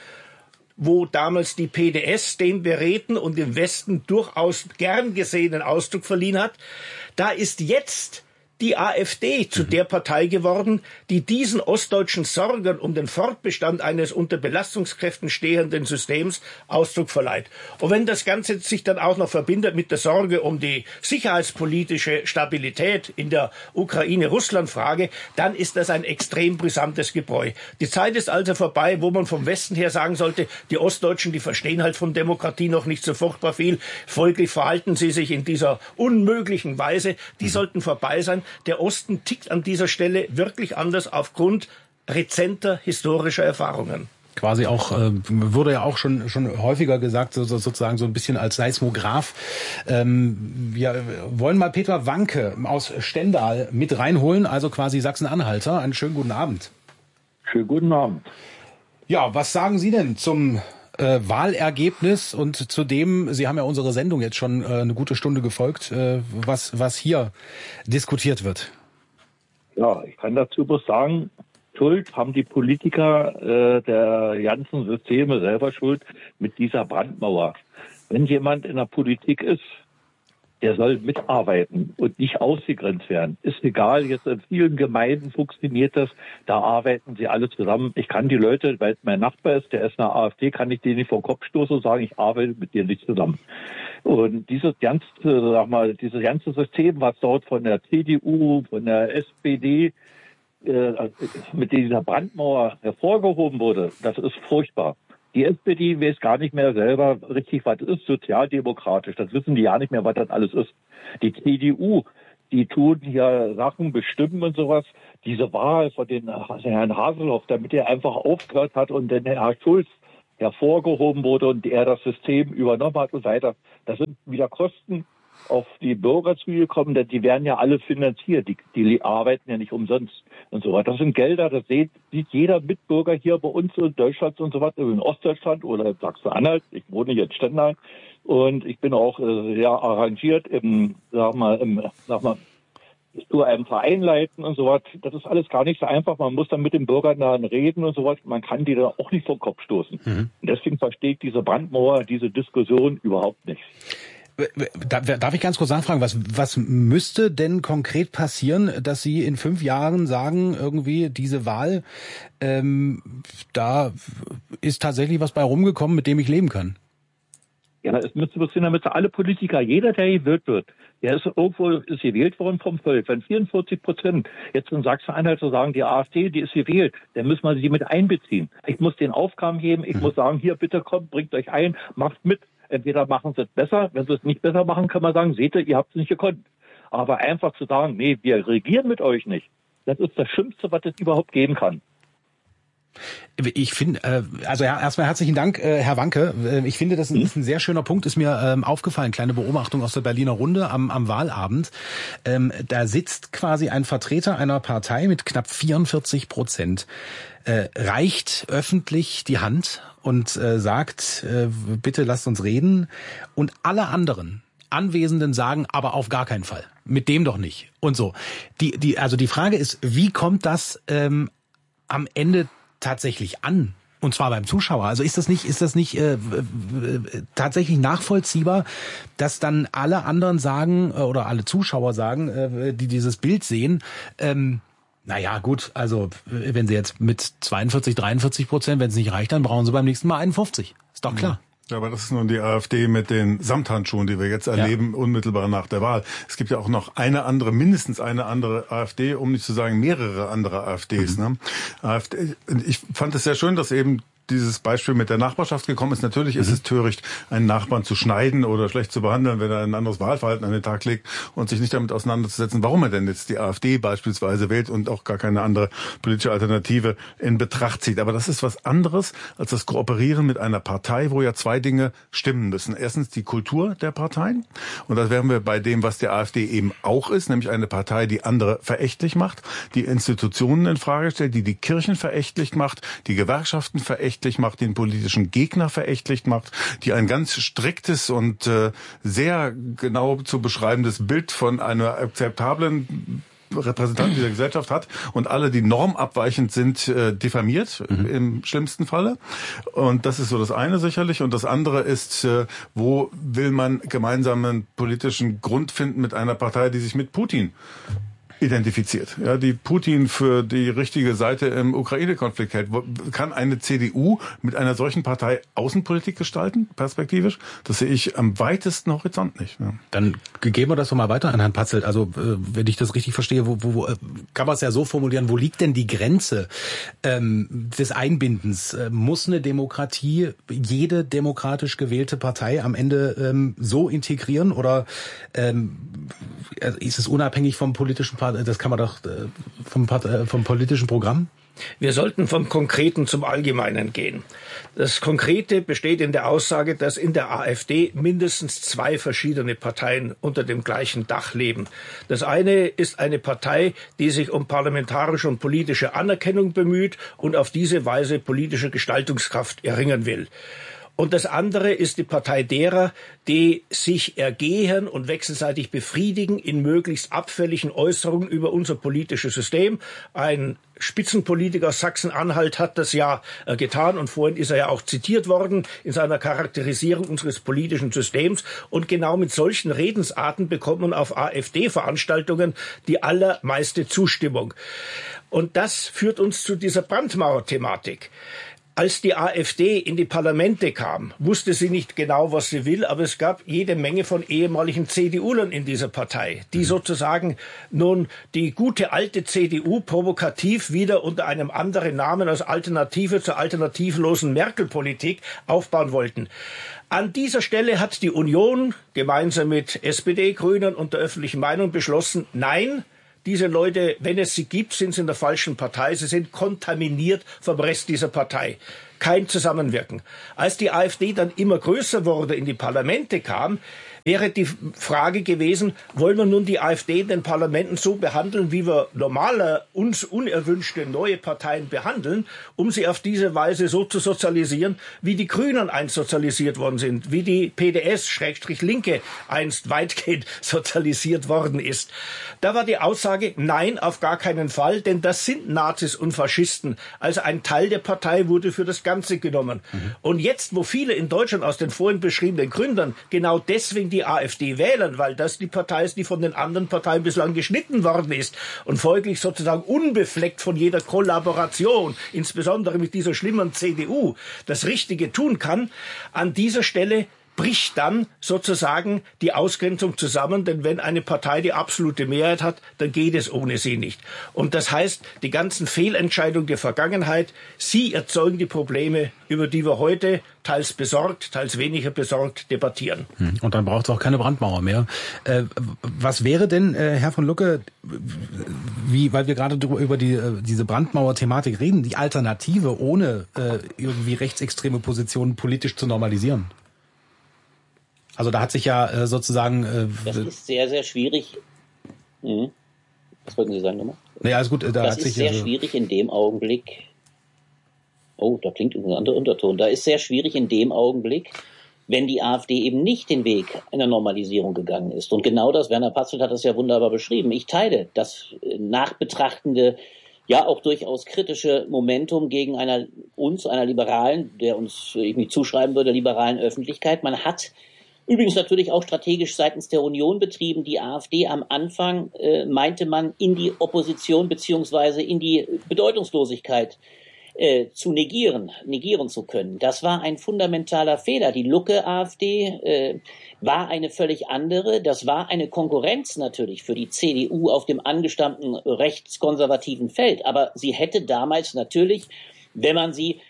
wo damals die PDS dem beredten und im Westen durchaus gern gesehenen Ausdruck verliehen hat, da ist jetzt die AfD zu der Partei geworden, die diesen ostdeutschen Sorgen um den Fortbestand eines unter Belastungskräften stehenden Systems Ausdruck verleiht. Und wenn das Ganze sich dann auch noch verbindet mit der Sorge um die sicherheitspolitische Stabilität in der Ukraine-Russland-Frage, dann ist das ein extrem brisantes Gebräu. Die Zeit ist also vorbei, wo man vom Westen her sagen sollte, die Ostdeutschen, die verstehen halt von Demokratie noch nicht so furchtbar viel, folglich verhalten sie sich in dieser unmöglichen Weise, die sollten vorbei sein. Der Osten tickt an dieser Stelle wirklich anders aufgrund rezenter historischer Erfahrungen. Quasi auch, wurde ja auch schon häufiger gesagt, sozusagen so ein bisschen als Seismograph. Wir wollen mal Peter Wanke aus Stendal mit reinholen, also quasi Sachsen-Anhalter. Einen schönen guten Abend. Schönen guten Abend. Ja, was sagen Sie denn zum Wahlergebnis und zudem, Sie haben ja unsere Sendung jetzt schon eine gute Stunde gefolgt, was hier diskutiert wird? Ja, ich kann dazu bloß sagen, Schuld haben die Politiker der ganzen Systeme selber Schuld mit dieser Brandmauer. Wenn jemand in der Politik ist, der soll mitarbeiten und nicht ausgegrenzt werden. Ist egal, jetzt in vielen Gemeinden funktioniert das, da arbeiten sie alle zusammen. Ich kann die Leute, weil mein Nachbar ist, der ist in der AfD, kann ich den nicht vor den Kopf stoßen und sagen, ich arbeite mit dir nicht zusammen. Und dieses ganze System, was dort von der CDU, von der SPD mit dieser Brandmauer hervorgehoben wurde, das ist furchtbar. Die SPD weiß gar nicht mehr selber richtig, was ist sozialdemokratisch. Das wissen die ja nicht mehr, was das alles ist. Die CDU, die tun hier Sachen bestimmen und sowas. Diese Wahl von den Herrn Haseloff, damit er einfach aufgehört hat und dann Herr Schulz hervorgehoben wurde und er das System übernommen hat und so weiter. Das sind wieder Kosten auf die Bürger zugekommen, denn die werden ja alle finanziert. Die arbeiten ja nicht umsonst und so weiter. Das sind Gelder, das sieht jeder Mitbürger hier bei uns in Deutschland und so weiter, in Ostdeutschland oder in Sachsen-Anhalt. Ich wohne hier in Stendal und ich bin auch sehr arrangiert zu einem Verein leiten und so was. Das ist alles gar nicht so einfach. Man muss dann mit den Bürgern dann reden und so was. Man kann die da auch nicht vom Kopf stoßen. Und deswegen verstehe ich diese Brandmauer, diese Diskussion überhaupt nicht. Darf ich ganz kurz nachfragen, was müsste denn konkret passieren, dass Sie in 5 Jahren sagen, irgendwie diese Wahl, da ist tatsächlich was bei rumgekommen, mit dem ich leben kann? Ja, es müsste passieren, damit alle Politiker, jeder, der gewählt wird, der ist gewählt worden vom Volk. Wenn 44% jetzt in Sachsen-Anhalt so sagen, die AfD, die ist gewählt, dann müssen wir sie mit einbeziehen. Ich muss den Aufgaben geben, ich muss sagen, hier bitte kommt, bringt euch ein, macht mit. Entweder machen sie es besser, wenn sie es nicht besser machen, kann man sagen, seht ihr habt es nicht gekonnt. Aber einfach zu sagen, nee, wir regieren mit euch nicht, das ist das Schlimmste, was es überhaupt geben kann. Ich finde, also ja, erstmal herzlichen Dank, Herr Wanke. Ich finde, das ist ein sehr schöner Punkt, ist mir aufgefallen, kleine Beobachtung aus der Berliner Runde am Wahlabend. Da sitzt quasi ein Vertreter einer Partei mit knapp 44%, reicht öffentlich die Hand und sagt, bitte lasst uns reden. Und alle anderen Anwesenden sagen, aber auf gar keinen Fall. Mit dem doch nicht. Und so. Also die Frage ist, wie kommt das am Ende tatsächlich an? Und zwar beim Zuschauer. Also ist das nicht tatsächlich nachvollziehbar, dass dann alle anderen sagen oder alle Zuschauer sagen, die dieses Bild sehen, naja, gut, also wenn sie jetzt mit 42-43%, wenn es nicht reicht, dann brauchen sie beim nächsten Mal 51. Ist doch klar. Ja, aber das ist nun die AfD mit den Samthandschuhen, die wir jetzt erleben, unmittelbar nach der Wahl. Es gibt ja auch noch mindestens eine andere AfD, um nicht zu sagen mehrere andere AfDs. Ne? AfD, ich fand es sehr schön, dass eben dieses Beispiel mit der Nachbarschaft gekommen ist. Natürlich ist es töricht, einen Nachbarn zu schneiden oder schlecht zu behandeln, wenn er ein anderes Wahlverhalten an den Tag legt und sich nicht damit auseinanderzusetzen, warum er denn jetzt die AfD beispielsweise wählt und auch gar keine andere politische Alternative in Betracht zieht. Aber das ist was anderes als das Kooperieren mit einer Partei, wo ja 2 Dinge stimmen müssen. Erstens die Kultur der Parteien. Und da wären wir bei dem, was die AfD eben auch ist, nämlich eine Partei, die andere verächtlich macht, die Institutionen in Frage stellt, die Kirchen verächtlich macht, die Gewerkschaften verächtlich macht, den politischen Gegner verächtlich macht, die ein ganz striktes und sehr genau zu beschreibendes Bild von einer akzeptablen Repräsentanten dieser Gesellschaft hat und alle, die normabweichend sind, diffamiert im schlimmsten Falle. Und das ist so das eine sicherlich. Und das andere ist, wo will man gemeinsamen politischen Grund finden mit einer Partei, die sich mit Putin identifiziert, ja, die Putin für die richtige Seite im Ukraine-Konflikt hält. Kann eine CDU mit einer solchen Partei Außenpolitik gestalten, perspektivisch? Das sehe ich am weitesten Horizont nicht. Ja. Dann geben wir das doch mal weiter an Herrn Patzelt. Also, wenn ich das richtig verstehe, wo kann man es ja so formulieren, wo liegt denn die Grenze des Einbindens? Muss eine Demokratie jede demokratisch gewählte Partei am Ende so integrieren oder ist es unabhängig vom politischen das kann man doch vom politischen Programm? Wir sollten vom Konkreten zum Allgemeinen gehen. Das Konkrete besteht in der Aussage, dass in der AfD mindestens 2 verschiedene Parteien unter dem gleichen Dach leben. Das eine ist eine Partei, die sich um parlamentarische und politische Anerkennung bemüht und auf diese Weise politische Gestaltungskraft erringen will. Und das andere ist die Partei derer, die sich ergehen und wechselseitig befriedigen in möglichst abfälligen Äußerungen über unser politisches System. Ein Spitzenpolitiker aus Sachsen-Anhalt hat das ja getan und vorhin ist er ja auch zitiert worden in seiner Charakterisierung unseres politischen Systems. Und genau mit solchen Redensarten bekommt man auf AfD-Veranstaltungen die allermeiste Zustimmung. Und das führt uns zu dieser Brandmauer-Thematik. Als die AfD in die Parlamente kam, wusste sie nicht genau, was sie will, aber es gab jede Menge von ehemaligen CDUlern in dieser Partei, die sozusagen nun die gute alte CDU provokativ wieder unter einem anderen Namen als Alternative zur alternativlosen Merkel-Politik aufbauen wollten. An dieser Stelle hat die Union gemeinsam mit SPD, Grünen und der öffentlichen Meinung beschlossen, nein, diese Leute, wenn es sie gibt, sind sie in der falschen Partei. Sie sind kontaminiert vom Rest dieser Partei. Kein Zusammenwirken. Als die AfD dann immer größer wurde, in die Parlamente kam, wäre die Frage gewesen, wollen wir nun die AfD in den Parlamenten so behandeln, wie wir normale, uns unerwünschte neue Parteien behandeln, um sie auf diese Weise so zu sozialisieren, wie die Grünen einst sozialisiert worden sind, wie die PDS-Linke einst weitgehend sozialisiert worden ist. Da war die Aussage, nein, auf gar keinen Fall, denn das sind Nazis und Faschisten. Also ein Teil der Partei wurde für das Ganze genommen. Und jetzt, wo viele in Deutschland aus den vorhin beschriebenen Gründen genau deswegen die AfD wählen, weil das die Partei ist, die von den anderen Parteien bislang geschnitten worden ist und folglich sozusagen unbefleckt von jeder Kollaboration, insbesondere mit dieser schlimmen CDU, das Richtige tun kann, an dieser Stelle bricht dann sozusagen die Ausgrenzung zusammen, denn wenn eine Partei die absolute Mehrheit hat, dann geht es ohne sie nicht. Und das heißt, die ganzen Fehlentscheidungen der Vergangenheit, sie erzeugen die Probleme, über die wir heute teils besorgt, teils weniger besorgt debattieren. Und dann braucht es auch keine Brandmauer mehr. Was wäre denn, Herr von Lucke, weil wir gerade über diese Brandmauer-Thematik reden, die Alternative, ohne irgendwie rechtsextreme Positionen politisch zu normalisieren? Also da hat sich ja sozusagen... das ist sehr, sehr schwierig. Was wollten Sie sagen nochmal? Ja, alles gut. Das ist sehr schwierig in dem Augenblick... Oh, da klingt ein anderer Unterton. Da ist sehr schwierig in dem Augenblick, wenn die AfD eben nicht den Weg einer Normalisierung gegangen ist. Und genau das, Werner Patzelt hat das ja wunderbar beschrieben. Ich teile das nachbetrachtende, ja auch durchaus kritische Momentum gegen einer liberalen, der uns, ich mich zuschreiben würde, liberalen Öffentlichkeit. Man hat übrigens natürlich auch strategisch seitens der Union betrieben. Die AfD am Anfang meinte man in die Opposition beziehungsweise in die Bedeutungslosigkeit zu negieren zu können. Das war ein fundamentaler Fehler. Die Lucke-AfD war eine völlig andere. Das war eine Konkurrenz natürlich für die CDU auf dem angestammten rechtskonservativen Feld. Aber sie hätte damals natürlich, wenn man sie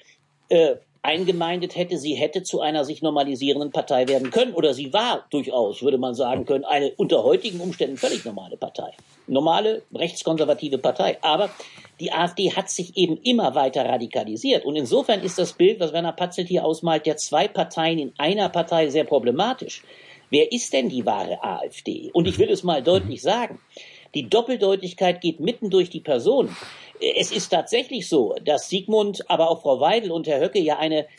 eingemeindet hätte, sie hätte zu einer sich normalisierenden Partei werden können. Oder sie war durchaus, würde man sagen können, eine unter heutigen Umständen völlig normale Partei. Normale, rechtskonservative Partei. Aber die AfD hat sich eben immer weiter radikalisiert. Und insofern ist das Bild, was Werner Patzelt hier ausmalt, der zwei Parteien in einer Partei sehr problematisch. Wer ist denn die wahre AfD? Und ich will es mal deutlich sagen. Die Doppeldeutigkeit geht mitten durch die Personen. Es ist tatsächlich so, dass Sigmund, aber auch Frau Weidel und Herr Höcke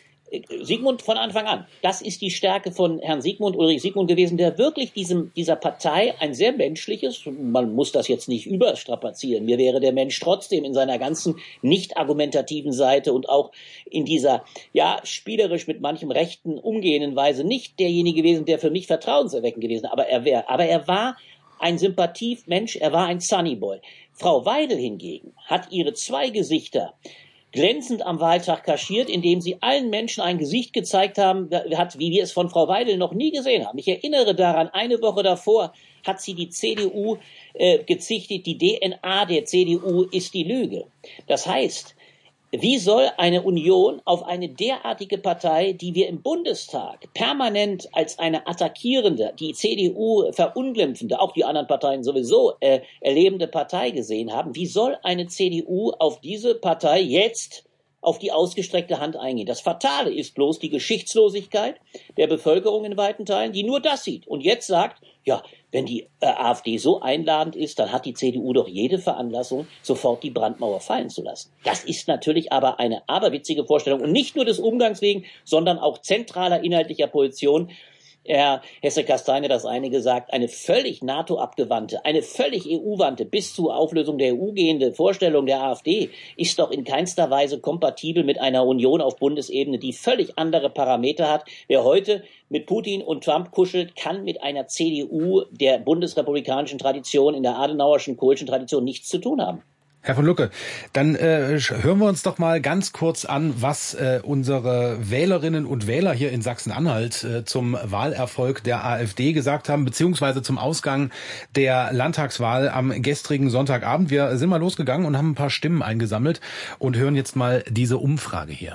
Sigmund von Anfang an, das ist die Stärke von Herrn Ulrich Sigmund gewesen, der wirklich dieser Partei ein sehr menschliches, man muss das jetzt nicht überstrapazieren, mir wäre der Mensch trotzdem in seiner ganzen nicht argumentativen Seite und auch in dieser, ja, spielerisch mit manchem Rechten umgehenden Weise nicht derjenige gewesen, der für mich vertrauenserweckend gewesen, aber er war ein Sympathiemensch, er war ein Sunnyboy. Frau Weidel hingegen hat ihre zwei Gesichter glänzend am Wahltag kaschiert, indem sie allen Menschen ein Gesicht gezeigt hat, wie wir es von Frau Weidel noch nie gesehen haben. Ich erinnere daran, eine Woche davor hat sie die CDU gezichtet, die DNA der CDU ist die Lüge. Das heißt, wie soll eine Union auf eine derartige Partei, die wir im Bundestag permanent als eine attackierende, die CDU verunglimpfende, auch die anderen Parteien sowieso erlebende Partei gesehen haben, wie soll eine CDU auf diese Partei jetzt auf die ausgestreckte Hand eingehen? Das Fatale ist bloß die Geschichtslosigkeit der Bevölkerung in weiten Teilen, die nur das sieht und jetzt sagt, ja, wenn die AfD so einladend ist, dann hat die CDU doch jede Veranlassung, sofort die Brandmauer fallen zu lassen. Das ist natürlich aber eine aberwitzige Vorstellung und nicht nur des Umgangs wegen, sondern auch zentraler inhaltlicher Position. Herr Hesse-Castagne das eine gesagt, eine völlig NATO-abgewandte, eine völlig EU-wandte, bis zur Auflösung der EU gehende Vorstellung der AfD ist doch in keinster Weise kompatibel mit einer Union auf Bundesebene, die völlig andere Parameter hat. Wer heute mit Putin und Trump kuschelt, kann mit einer CDU der bundesrepublikanischen Tradition, in der adenauerschen, kohlschen Tradition nichts zu tun haben. Herr von Lucke, dann hören wir uns doch mal ganz kurz an, was unsere Wählerinnen und Wähler hier in Sachsen-Anhalt zum Wahlerfolg der AfD gesagt haben, beziehungsweise zum Ausgang der Landtagswahl am gestrigen Sonntagabend. Wir sind mal losgegangen und haben ein paar Stimmen eingesammelt und hören jetzt mal diese Umfrage hier.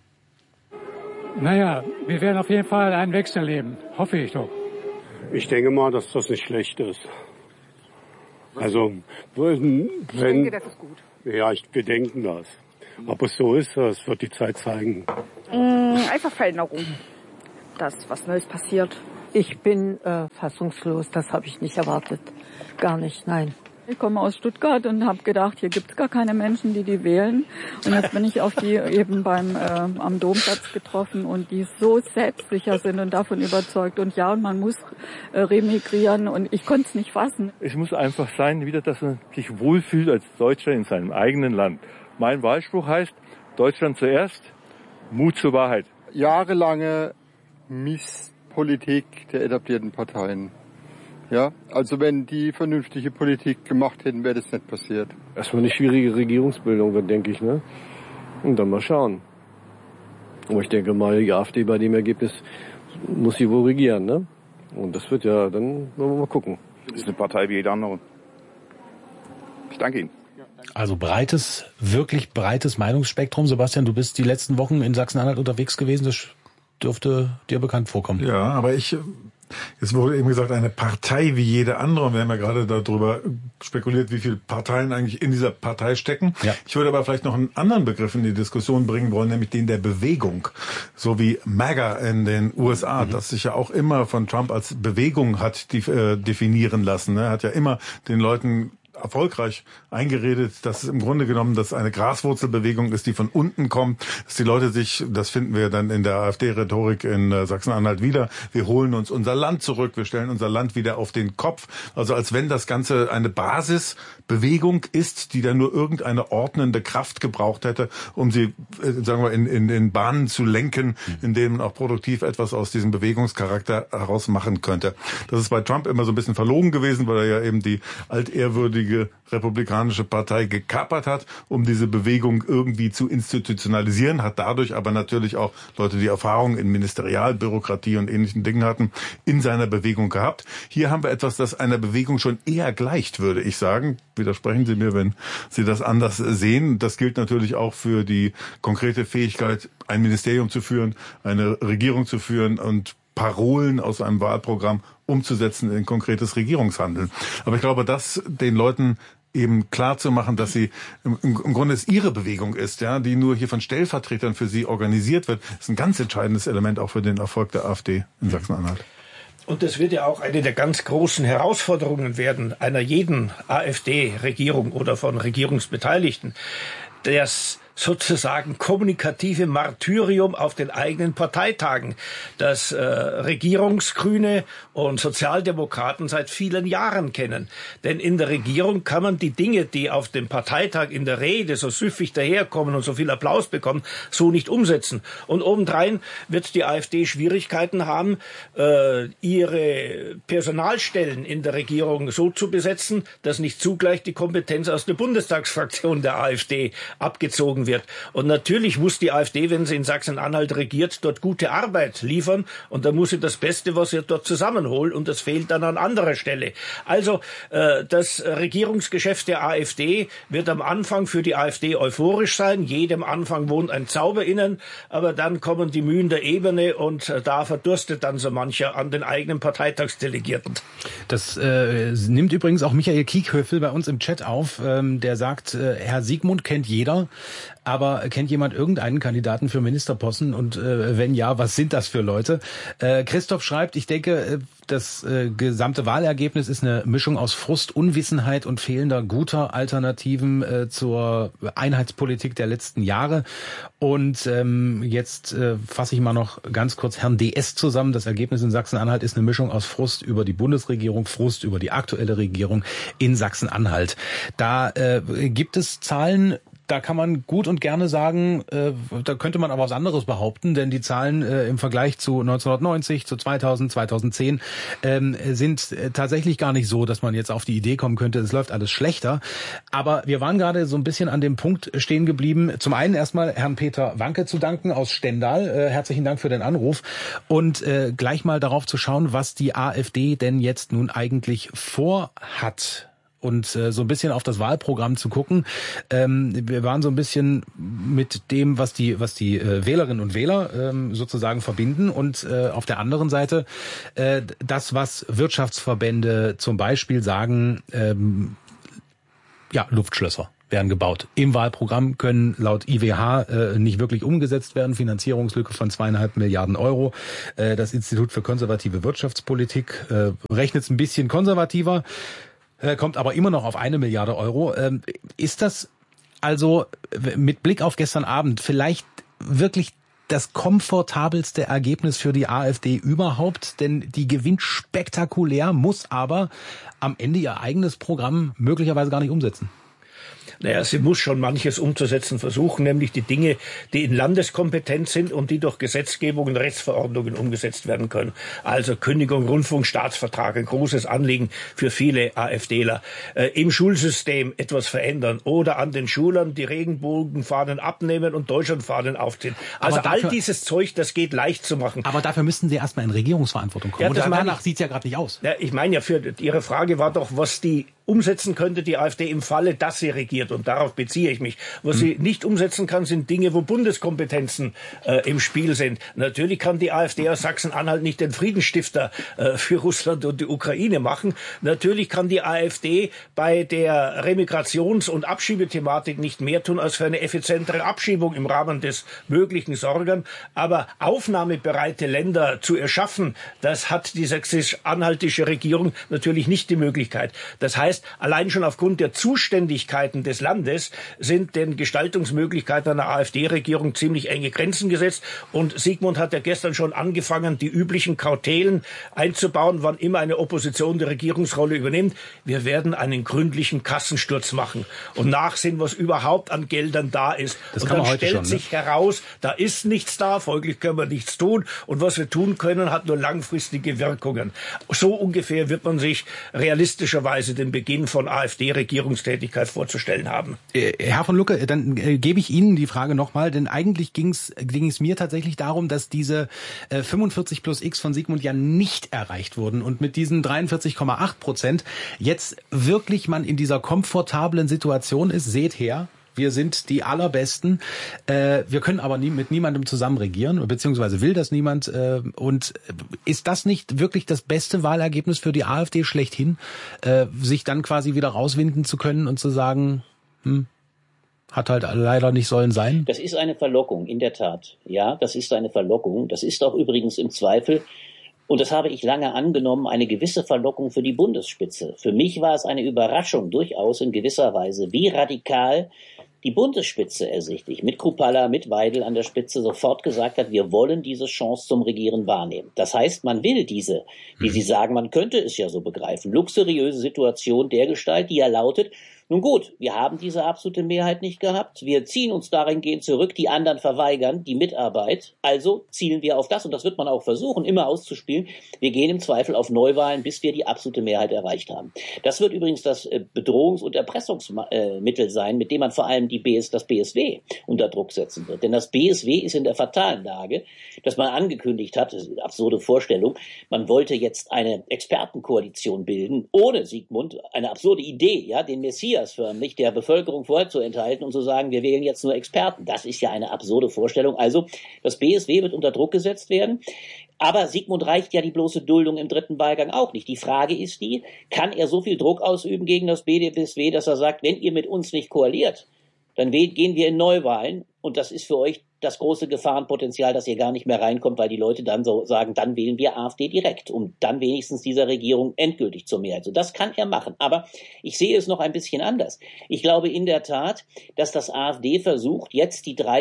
Naja, wir werden auf jeden Fall einen Wechsel erleben, hoffe ich doch. Ich denke mal, dass das nicht schlecht ist. Also, ich denke, das ist gut. Ja, wir denken das. Ob es so ist, das wird die Zeit zeigen. Einfach Veränderung. Das, was Neues passiert. Ich bin fassungslos, das habe ich nicht erwartet. Gar nicht, nein. Ich komme aus Stuttgart und habe gedacht, hier gibt es gar keine Menschen, die wählen. Und jetzt bin ich auf die eben am Domplatz getroffen und die so selbstsicher sind und davon überzeugt. Und man muss remigrieren und ich konnte es nicht fassen. Es muss einfach sein, wieder, dass man sich wohlfühlt als Deutscher in seinem eigenen Land. Mein Wahlspruch heißt, Deutschland zuerst, Mut zur Wahrheit. Jahrelange Misspolitik der etablierten Parteien. Ja, also wenn die vernünftige Politik gemacht hätten, wäre das nicht passiert. Erstmal eine schwierige Regierungsbildung wird, denke ich, ne? Und dann mal schauen. Aber ich denke mal, die AfD bei dem Ergebnis muss sie wohl regieren, ne? Und das wird ja, dann wollen wir mal gucken. Das ist eine Partei wie jede andere. Ich danke Ihnen. Also wirklich breites Meinungsspektrum. Sebastian, du bist die letzten Wochen in Sachsen-Anhalt unterwegs gewesen. Das dürfte dir bekannt vorkommen. Ja, aber es wurde eben gesagt, eine Partei wie jede andere. Und wir haben ja gerade darüber spekuliert, wie viele Parteien eigentlich in dieser Partei stecken. Ja. Ich würde aber vielleicht noch einen anderen Begriff in die Diskussion bringen wollen, nämlich den der Bewegung. So wie MAGA in den USA, das sich ja auch immer von Trump als Bewegung hat definieren lassen. Er hat ja immer den Leuten erfolgreich eingeredet, dass es im Grunde genommen das eine Graswurzelbewegung ist, die von unten kommt, dass die Leute sich, das finden wir dann in der AfD-Rhetorik in Sachsen-Anhalt wieder, wir holen uns unser Land zurück, wir stellen unser Land wieder auf den Kopf, also als wenn das Ganze eine Basisbewegung ist, die dann nur irgendeine ordnende Kraft gebraucht hätte, um sie, sagen wir, in Bahnen zu lenken, in denen auch produktiv etwas aus diesem Bewegungscharakter heraus machen könnte. Das ist bei Trump immer so ein bisschen verlogen gewesen, weil er ja eben die altehrwürdige Republikanische Partei gekapert hat, um diese Bewegung irgendwie zu institutionalisieren, hat dadurch aber natürlich auch Leute, die Erfahrung in Ministerialbürokratie und ähnlichen Dingen hatten, in seiner Bewegung gehabt. Hier haben wir etwas, das einer Bewegung schon eher gleicht, würde ich sagen. Widersprechen Sie mir, wenn Sie das anders sehen. Das gilt natürlich auch für die konkrete Fähigkeit, ein Ministerium zu führen, eine Regierung zu führen und Parolen aus einem Wahlprogramm umzusetzen in konkretes Regierungshandeln. Aber ich glaube, dass den Leuten eben klar zu machen, dass sie im Grunde es ihre Bewegung ist, ja, die nur hier von Stellvertretern für sie organisiert wird, ist ein ganz entscheidendes Element auch für den Erfolg der AfD in Sachsen-Anhalt. Und das wird ja auch eine der ganz großen Herausforderungen werden einer jeden AfD-Regierung oder von Regierungsbeteiligten, das sozusagen kommunikative Martyrium auf den eigenen Parteitagen, das Regierungsgrüne und Sozialdemokraten seit vielen Jahren kennen. Denn in der Regierung kann man die Dinge, die auf dem Parteitag in der Rede so süffig daherkommen und so viel Applaus bekommen, so nicht umsetzen. Und obendrein wird die AfD Schwierigkeiten haben, ihre Personalstellen in der Regierung so zu besetzen, dass nicht zugleich die Kompetenz aus der Bundestagsfraktion der AfD abgezogen wird. Und natürlich muss die AfD, wenn sie in Sachsen-Anhalt regiert, dort gute Arbeit liefern. Und da muss sie das Beste, was sie dort zusammenholt. Und das fehlt dann an anderer Stelle. Also das Regierungsgeschäft der AfD wird am Anfang für die AfD euphorisch sein. Jedem Anfang wohnt ein Zauber innen. Aber dann kommen die Mühen der Ebene und da verdurstet dann so mancher an den eigenen Parteitagsdelegierten. Das nimmt übrigens auch Michael Kiekhöfel bei uns im Chat auf. Der sagt, Herr Siegmund kennt jeder. Aber kennt jemand irgendeinen Kandidaten für Ministerposten? Und wenn ja, was sind das für Leute? Christoph schreibt, ich denke, das gesamte Wahlergebnis ist eine Mischung aus Frust, Unwissenheit und fehlender guter Alternativen zur Einheitspolitik der letzten Jahre. Und jetzt fasse ich mal noch ganz kurz Herrn DS zusammen. Das Ergebnis in Sachsen-Anhalt ist eine Mischung aus Frust über die Bundesregierung, Frust über die aktuelle Regierung in Sachsen-Anhalt. Da gibt es Zahlen, da kann man gut und gerne sagen, da könnte man aber was anderes behaupten, denn die Zahlen im Vergleich zu 1990, zu 2000, 2010 sind tatsächlich gar nicht so, dass man jetzt auf die Idee kommen könnte, es läuft alles schlechter. Aber wir waren gerade so ein bisschen an dem Punkt stehen geblieben. Zum einen erstmal Herrn Peter Wanke zu danken aus Stendal. Herzlichen Dank für den Anruf. Und gleich mal darauf zu schauen, was die AfD denn jetzt nun eigentlich vorhat. Und so ein bisschen auf das Wahlprogramm zu gucken. Wir waren so ein bisschen mit dem, was die Wählerinnen und Wähler sozusagen verbinden. Und auf der anderen Seite das, was Wirtschaftsverbände zum Beispiel sagen, Luftschlösser werden gebaut. Im Wahlprogramm können laut IWH nicht wirklich umgesetzt werden. Finanzierungslücke von 2,5 Milliarden Euro. Das Institut für konservative Wirtschaftspolitik rechnet es ein bisschen konservativer. Kommt aber immer noch auf 1 Milliarde Euro. Ist das also mit Blick auf gestern Abend vielleicht wirklich das komfortabelste Ergebnis für die AfD überhaupt? Denn die gewinnt spektakulär, muss aber am Ende ihr eigenes Programm möglicherweise gar nicht umsetzen. Naja, sie muss schon manches umzusetzen versuchen, nämlich die Dinge, die in Landeskompetenz sind und die durch Gesetzgebung und Rechtsverordnungen umgesetzt werden können. Also Kündigung, Rundfunkstaatsvertrag, ein großes Anliegen für viele AfDler. Im Schulsystem etwas verändern oder an den Schulern die Regenbogenfahnen abnehmen und Deutschlandfahnen aufziehen. Also all dieses Zeug, das geht leicht zu machen. Aber dafür müssten Sie erstmal in Regierungsverantwortung kommen. Ja, danach sieht es ja gerade nicht aus. Ja, ich meine ja, Ihre Frage war doch, was die umsetzen könnte, die AfD im Falle, dass sie regiert. Und darauf beziehe ich mich. Was sie nicht umsetzen kann, sind Dinge, wo Bundeskompetenzen im Spiel sind. Natürlich kann die AfD aus Sachsen-Anhalt nicht den Friedensstifter für Russland und die Ukraine machen. Natürlich kann die AfD bei der Remigrations- und Abschiebethematik nicht mehr tun, als für eine effizientere Abschiebung im Rahmen des Möglichen sorgen. Aber aufnahmebereite Länder zu erschaffen, das hat die sächsisch-anhaltische Regierung natürlich nicht die Möglichkeit. Das heißt, allein schon aufgrund der Zuständigkeiten des Landes sind den Gestaltungsmöglichkeiten einer AfD-Regierung ziemlich enge Grenzen gesetzt. Und Sigmund hat ja gestern schon angefangen, die üblichen Kautelen einzubauen, wann immer eine Opposition die Regierungsrolle übernimmt. Wir werden einen gründlichen Kassensturz machen und nachsehen, was überhaupt an Geldern da ist. Das und kann man dann heute stellt schon, sich heraus, da ist nichts da, folglich können wir nichts tun. Und was wir tun können, hat nur langfristige Wirkungen. So ungefähr wird man sich realistischerweise den Beginn von AfD-Regierungstätigkeit vorzustellen haben. Herr von Lucke, dann gebe ich Ihnen die Frage nochmal, denn eigentlich ging es mir tatsächlich darum, dass diese 45 plus X von Sigmund ja nicht erreicht wurden und mit diesen 43,8% jetzt wirklich man in dieser komfortablen Situation ist, seht her, wir sind die Allerbesten. Wir können aber mit niemandem zusammen regieren, beziehungsweise will das niemand. Und ist das nicht wirklich das beste Wahlergebnis für die AfD schlechthin, sich dann quasi wieder rauswinden zu können und zu sagen, hat halt leider nicht sollen sein? Das ist eine Verlockung, in der Tat. Ja, das ist eine Verlockung. Das ist auch übrigens im Zweifel, und das habe ich lange angenommen, eine gewisse Verlockung für die Bundesspitze. Für mich war es eine Überraschung, durchaus in gewisser Weise, wie radikal die Bundesspitze ersichtlich, mit Kruppalla, mit Weidel an der Spitze, sofort gesagt hat, wir wollen diese Chance zum Regieren wahrnehmen. Das heißt, man will diese, wie Sie sagen, man könnte es ja so begreifen, luxuriöse Situation dergestalt, die ja lautet, nun gut, wir haben diese absolute Mehrheit nicht gehabt, wir ziehen uns dahingehend zurück, die anderen verweigern die Mitarbeit, also zielen wir auf das, und das wird man auch versuchen, immer auszuspielen, wir gehen im Zweifel auf Neuwahlen, bis wir die absolute Mehrheit erreicht haben. Das wird übrigens das Bedrohungs- und Erpressungsmittel sein, mit dem man vor allem das BSW unter Druck setzen wird. Denn das BSW ist in der fatalen Lage, dass man angekündigt hat, das ist eine absurde Vorstellung, man wollte jetzt eine Expertenkoalition bilden, ohne Sigmund, eine absurde Idee, ja, den Messias förmlich der Bevölkerung vorzuenthalten und zu sagen, wir wählen jetzt nur Experten. Das ist ja eine absurde Vorstellung. Also das BSW wird unter Druck gesetzt werden. Aber Sigmund reicht ja die bloße Duldung im dritten Wahlgang auch nicht. Die Frage ist kann er so viel Druck ausüben gegen das BSW, dass er sagt, wenn ihr mit uns nicht koaliert, dann gehen wir in Neuwahlen und das ist für euch das große Gefahrenpotenzial, dass ihr gar nicht mehr reinkommt, weil die Leute dann so sagen, dann wählen wir AfD direkt, um dann wenigstens dieser Regierung endgültig zur Mehrheit. So, das kann er machen. Aber ich sehe es noch ein bisschen anders. Ich glaube in der Tat, dass das AfD versucht, jetzt die 3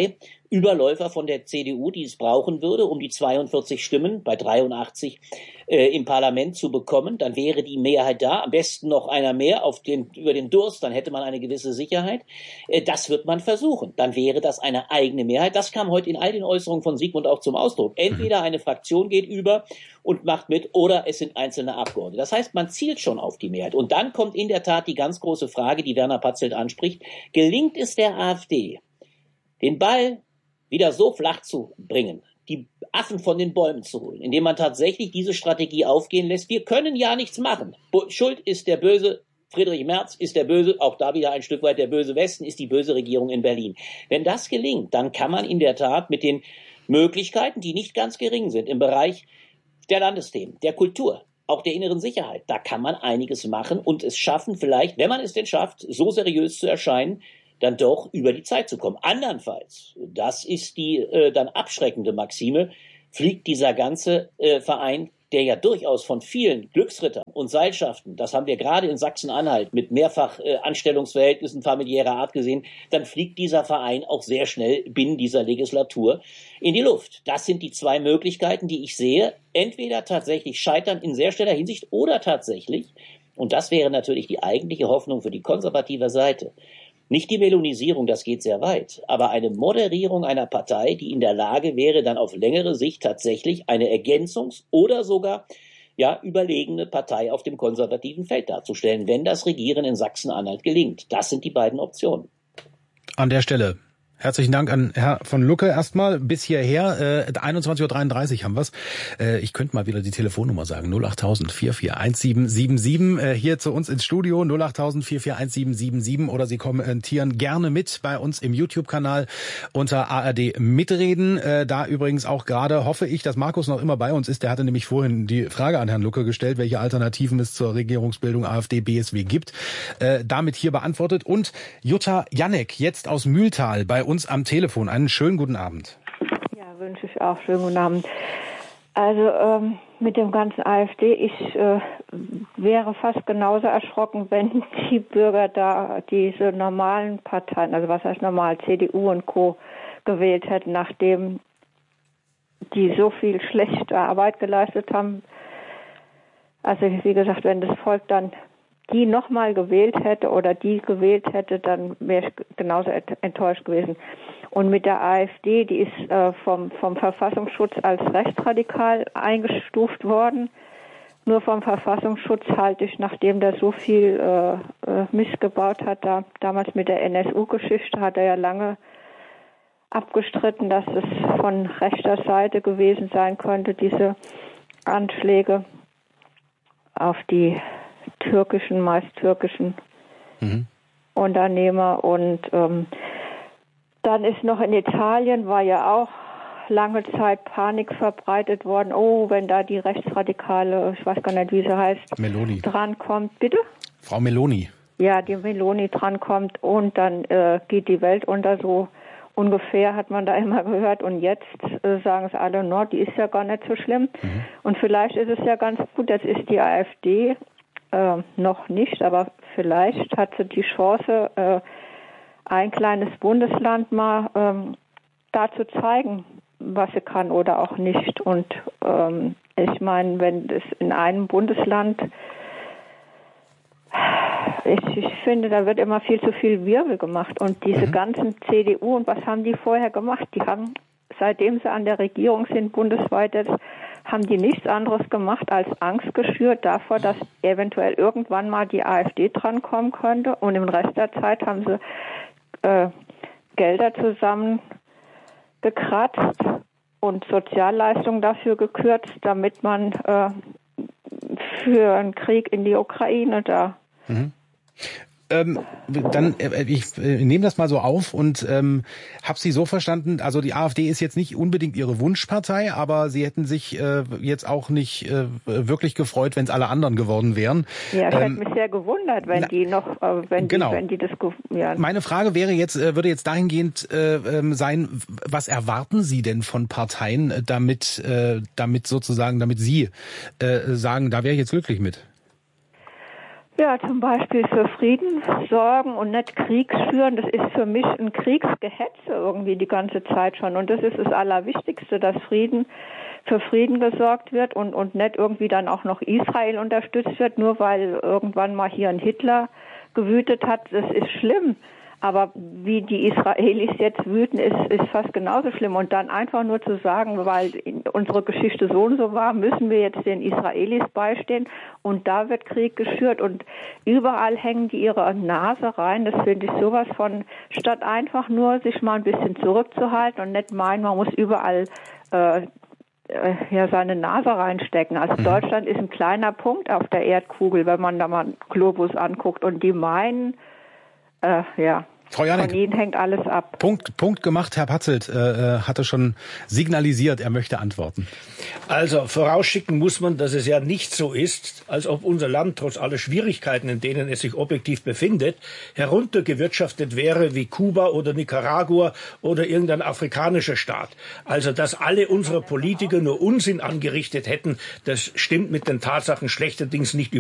Überläufer von der CDU, die es brauchen würde, um die 42 Stimmen bei 83 im Parlament zu bekommen. Dann wäre die Mehrheit da, am besten noch einer mehr über den Durst, dann hätte man eine gewisse Sicherheit. Das wird man versuchen. Dann wäre das eine eigene Mehrheit. Das kam heute in all den Äußerungen von Sigmund auch zum Ausdruck. Entweder eine Fraktion geht über und macht mit, oder es sind einzelne Abgeordnete. Das heißt, man zielt schon auf die Mehrheit. Und dann kommt in der Tat die ganz große Frage, die Werner Patzelt anspricht. Gelingt es der AfD, den Ball wieder so flach zu bringen, die Affen von den Bäumen zu holen, indem man tatsächlich diese Strategie aufgehen lässt? Wir können ja nichts machen. Schuld ist der Böse, Friedrich Merz ist der Böse, auch da wieder ein Stück weit der böse Westen, ist die böse Regierung in Berlin. Wenn das gelingt, dann kann man in der Tat mit den Möglichkeiten, die nicht ganz gering sind, im Bereich der Landesthemen, der Kultur, auch der inneren Sicherheit, da kann man einiges machen und es schaffen vielleicht, wenn man es denn schafft, so seriös zu erscheinen, dann doch über die Zeit zu kommen. Andernfalls, das ist die dann abschreckende Maxime, fliegt dieser ganze Verein, der ja durchaus von vielen Glücksrittern und Seilschaften, das haben wir gerade in Sachsen-Anhalt mit mehrfach Anstellungsverhältnissen familiärer Art gesehen, dann fliegt dieser Verein auch sehr schnell binnen dieser Legislatur in die Luft. Das sind die zwei Möglichkeiten, die ich sehe. Entweder tatsächlich scheitern in sehr schneller Hinsicht oder tatsächlich, und das wäre natürlich die eigentliche Hoffnung für die konservative Seite, nicht die Melonisierung, das geht sehr weit, aber eine Moderierung einer Partei, die in der Lage wäre, dann auf längere Sicht tatsächlich eine Ergänzungs- oder sogar überlegene Partei auf dem konservativen Feld darzustellen, wenn das Regieren in Sachsen-Anhalt gelingt. Das sind die beiden Optionen. An der Stelle herzlichen Dank an Herr von Lucke erstmal bis hierher. 21:33 Uhr haben wir's. Ich könnte mal wieder die Telefonnummer sagen. 08000 441777. Hier zu uns ins Studio 08000 441777. Oder Sie kommentieren gerne mit bei uns im YouTube-Kanal unter ARD Mitreden. Da übrigens auch gerade hoffe ich, dass Markus noch immer bei uns ist. Der hatte nämlich vorhin die Frage an Herrn Lucke gestellt, welche Alternativen es zur Regierungsbildung AfD-BSW gibt. Damit hier beantwortet. Und Jutta Janek jetzt aus Mühltal bei uns am Telefon. Einen schönen guten Abend. Ja, wünsche ich auch. Schönen guten Abend. Also mit dem ganzen AfD, ich wäre fast genauso erschrocken, wenn die Bürger da diese normalen Parteien, also was heißt normal, CDU und Co. gewählt hätten, nachdem die so viel schlechte Arbeit geleistet haben. Also wie gesagt, wenn das Volk dann die nochmal gewählt hätte oder die gewählt hätte, dann wäre ich genauso enttäuscht gewesen. Und mit der AfD, die ist vom Verfassungsschutz als rechtsradikal eingestuft worden. Nur vom Verfassungsschutz halte ich, nachdem der so viel Mist gebaut hat, damals mit der NSU-Geschichte, hat er ja lange abgestritten, dass es von rechter Seite gewesen sein könnte, diese Anschläge auf die meist türkischen Unternehmer. Und dann ist noch in Italien, war ja auch lange Zeit Panik verbreitet worden. Oh, wenn da die rechtsradikale, ich weiß gar nicht, wie sie heißt, Meloni drankommt. Bitte? Frau Meloni. Ja, die Meloni drankommt und dann geht die Welt unter, so ungefähr hat man da immer gehört. Und jetzt sagen es alle, no, die ist ja gar nicht so schlimm. Und vielleicht ist es ja ganz gut, das ist die AfD, noch nicht, aber vielleicht hat sie die Chance, ein kleines Bundesland mal da zu zeigen, was sie kann oder auch nicht. Und ich meine, wenn es in einem Bundesland, ich finde, da wird immer viel zu viel Wirbel gemacht. Und diese ganzen CDU, und was haben die vorher gemacht? Die haben, seitdem sie an der Regierung sind, bundesweit jetzt, haben die nichts anderes gemacht als Angst geschürt davor, dass eventuell irgendwann mal die AfD drankommen könnte. Und im Rest der Zeit haben sie Gelder zusammengekratzt und Sozialleistungen dafür gekürzt, damit man für einen Krieg in die Ukraine da... Ich nehme das mal so auf und habe Sie so verstanden, also die AfD ist jetzt nicht unbedingt Ihre Wunschpartei, aber Sie hätten sich jetzt auch nicht wirklich gefreut, wenn es alle anderen geworden wären. Ja, ich hätte mich sehr gewundert, wenn die noch, wenn die das... Ja. Meine Frage wäre jetzt, würde jetzt dahingehend sein, was erwarten Sie denn von Parteien, damit Sie sagen, da wäre ich jetzt glücklich mit? Ja, zum Beispiel für Frieden sorgen und nicht Krieg schüren. Das ist für mich ein Kriegsgehetze irgendwie die ganze Zeit schon. Und das ist das Allerwichtigste, dass für Frieden gesorgt wird und nicht irgendwie dann auch noch Israel unterstützt wird, nur weil irgendwann mal hier ein Hitler gewütet hat. Das ist schlimm. Aber wie die Israelis jetzt wüten, ist fast genauso schlimm. Und dann einfach nur zu sagen, weil unsere Geschichte so und so war, müssen wir jetzt den Israelis beistehen. Und da wird Krieg geschürt. Und überall hängen die ihre Nase rein. Das finde ich sowas von, statt einfach nur sich mal ein bisschen zurückzuhalten und nicht meinen, man muss überall seine Nase reinstecken. Also Deutschland ist ein kleiner Punkt auf der Erdkugel, wenn man da mal einen Globus anguckt. Und die meinen, Frau Janek, von Ihnen hängt alles ab. Punkt gemacht. Herr Patzelt hatte schon signalisiert, er möchte antworten. Also vorausschicken muss man, dass es ja nicht so ist, als ob unser Land trotz aller Schwierigkeiten, in denen es sich objektiv befindet, heruntergewirtschaftet wäre wie Kuba oder Nicaragua oder irgendein afrikanischer Staat. Also dass alle unsere Politiker nur Unsinn angerichtet hätten, das stimmt mit den Tatsachen schlechterdings nicht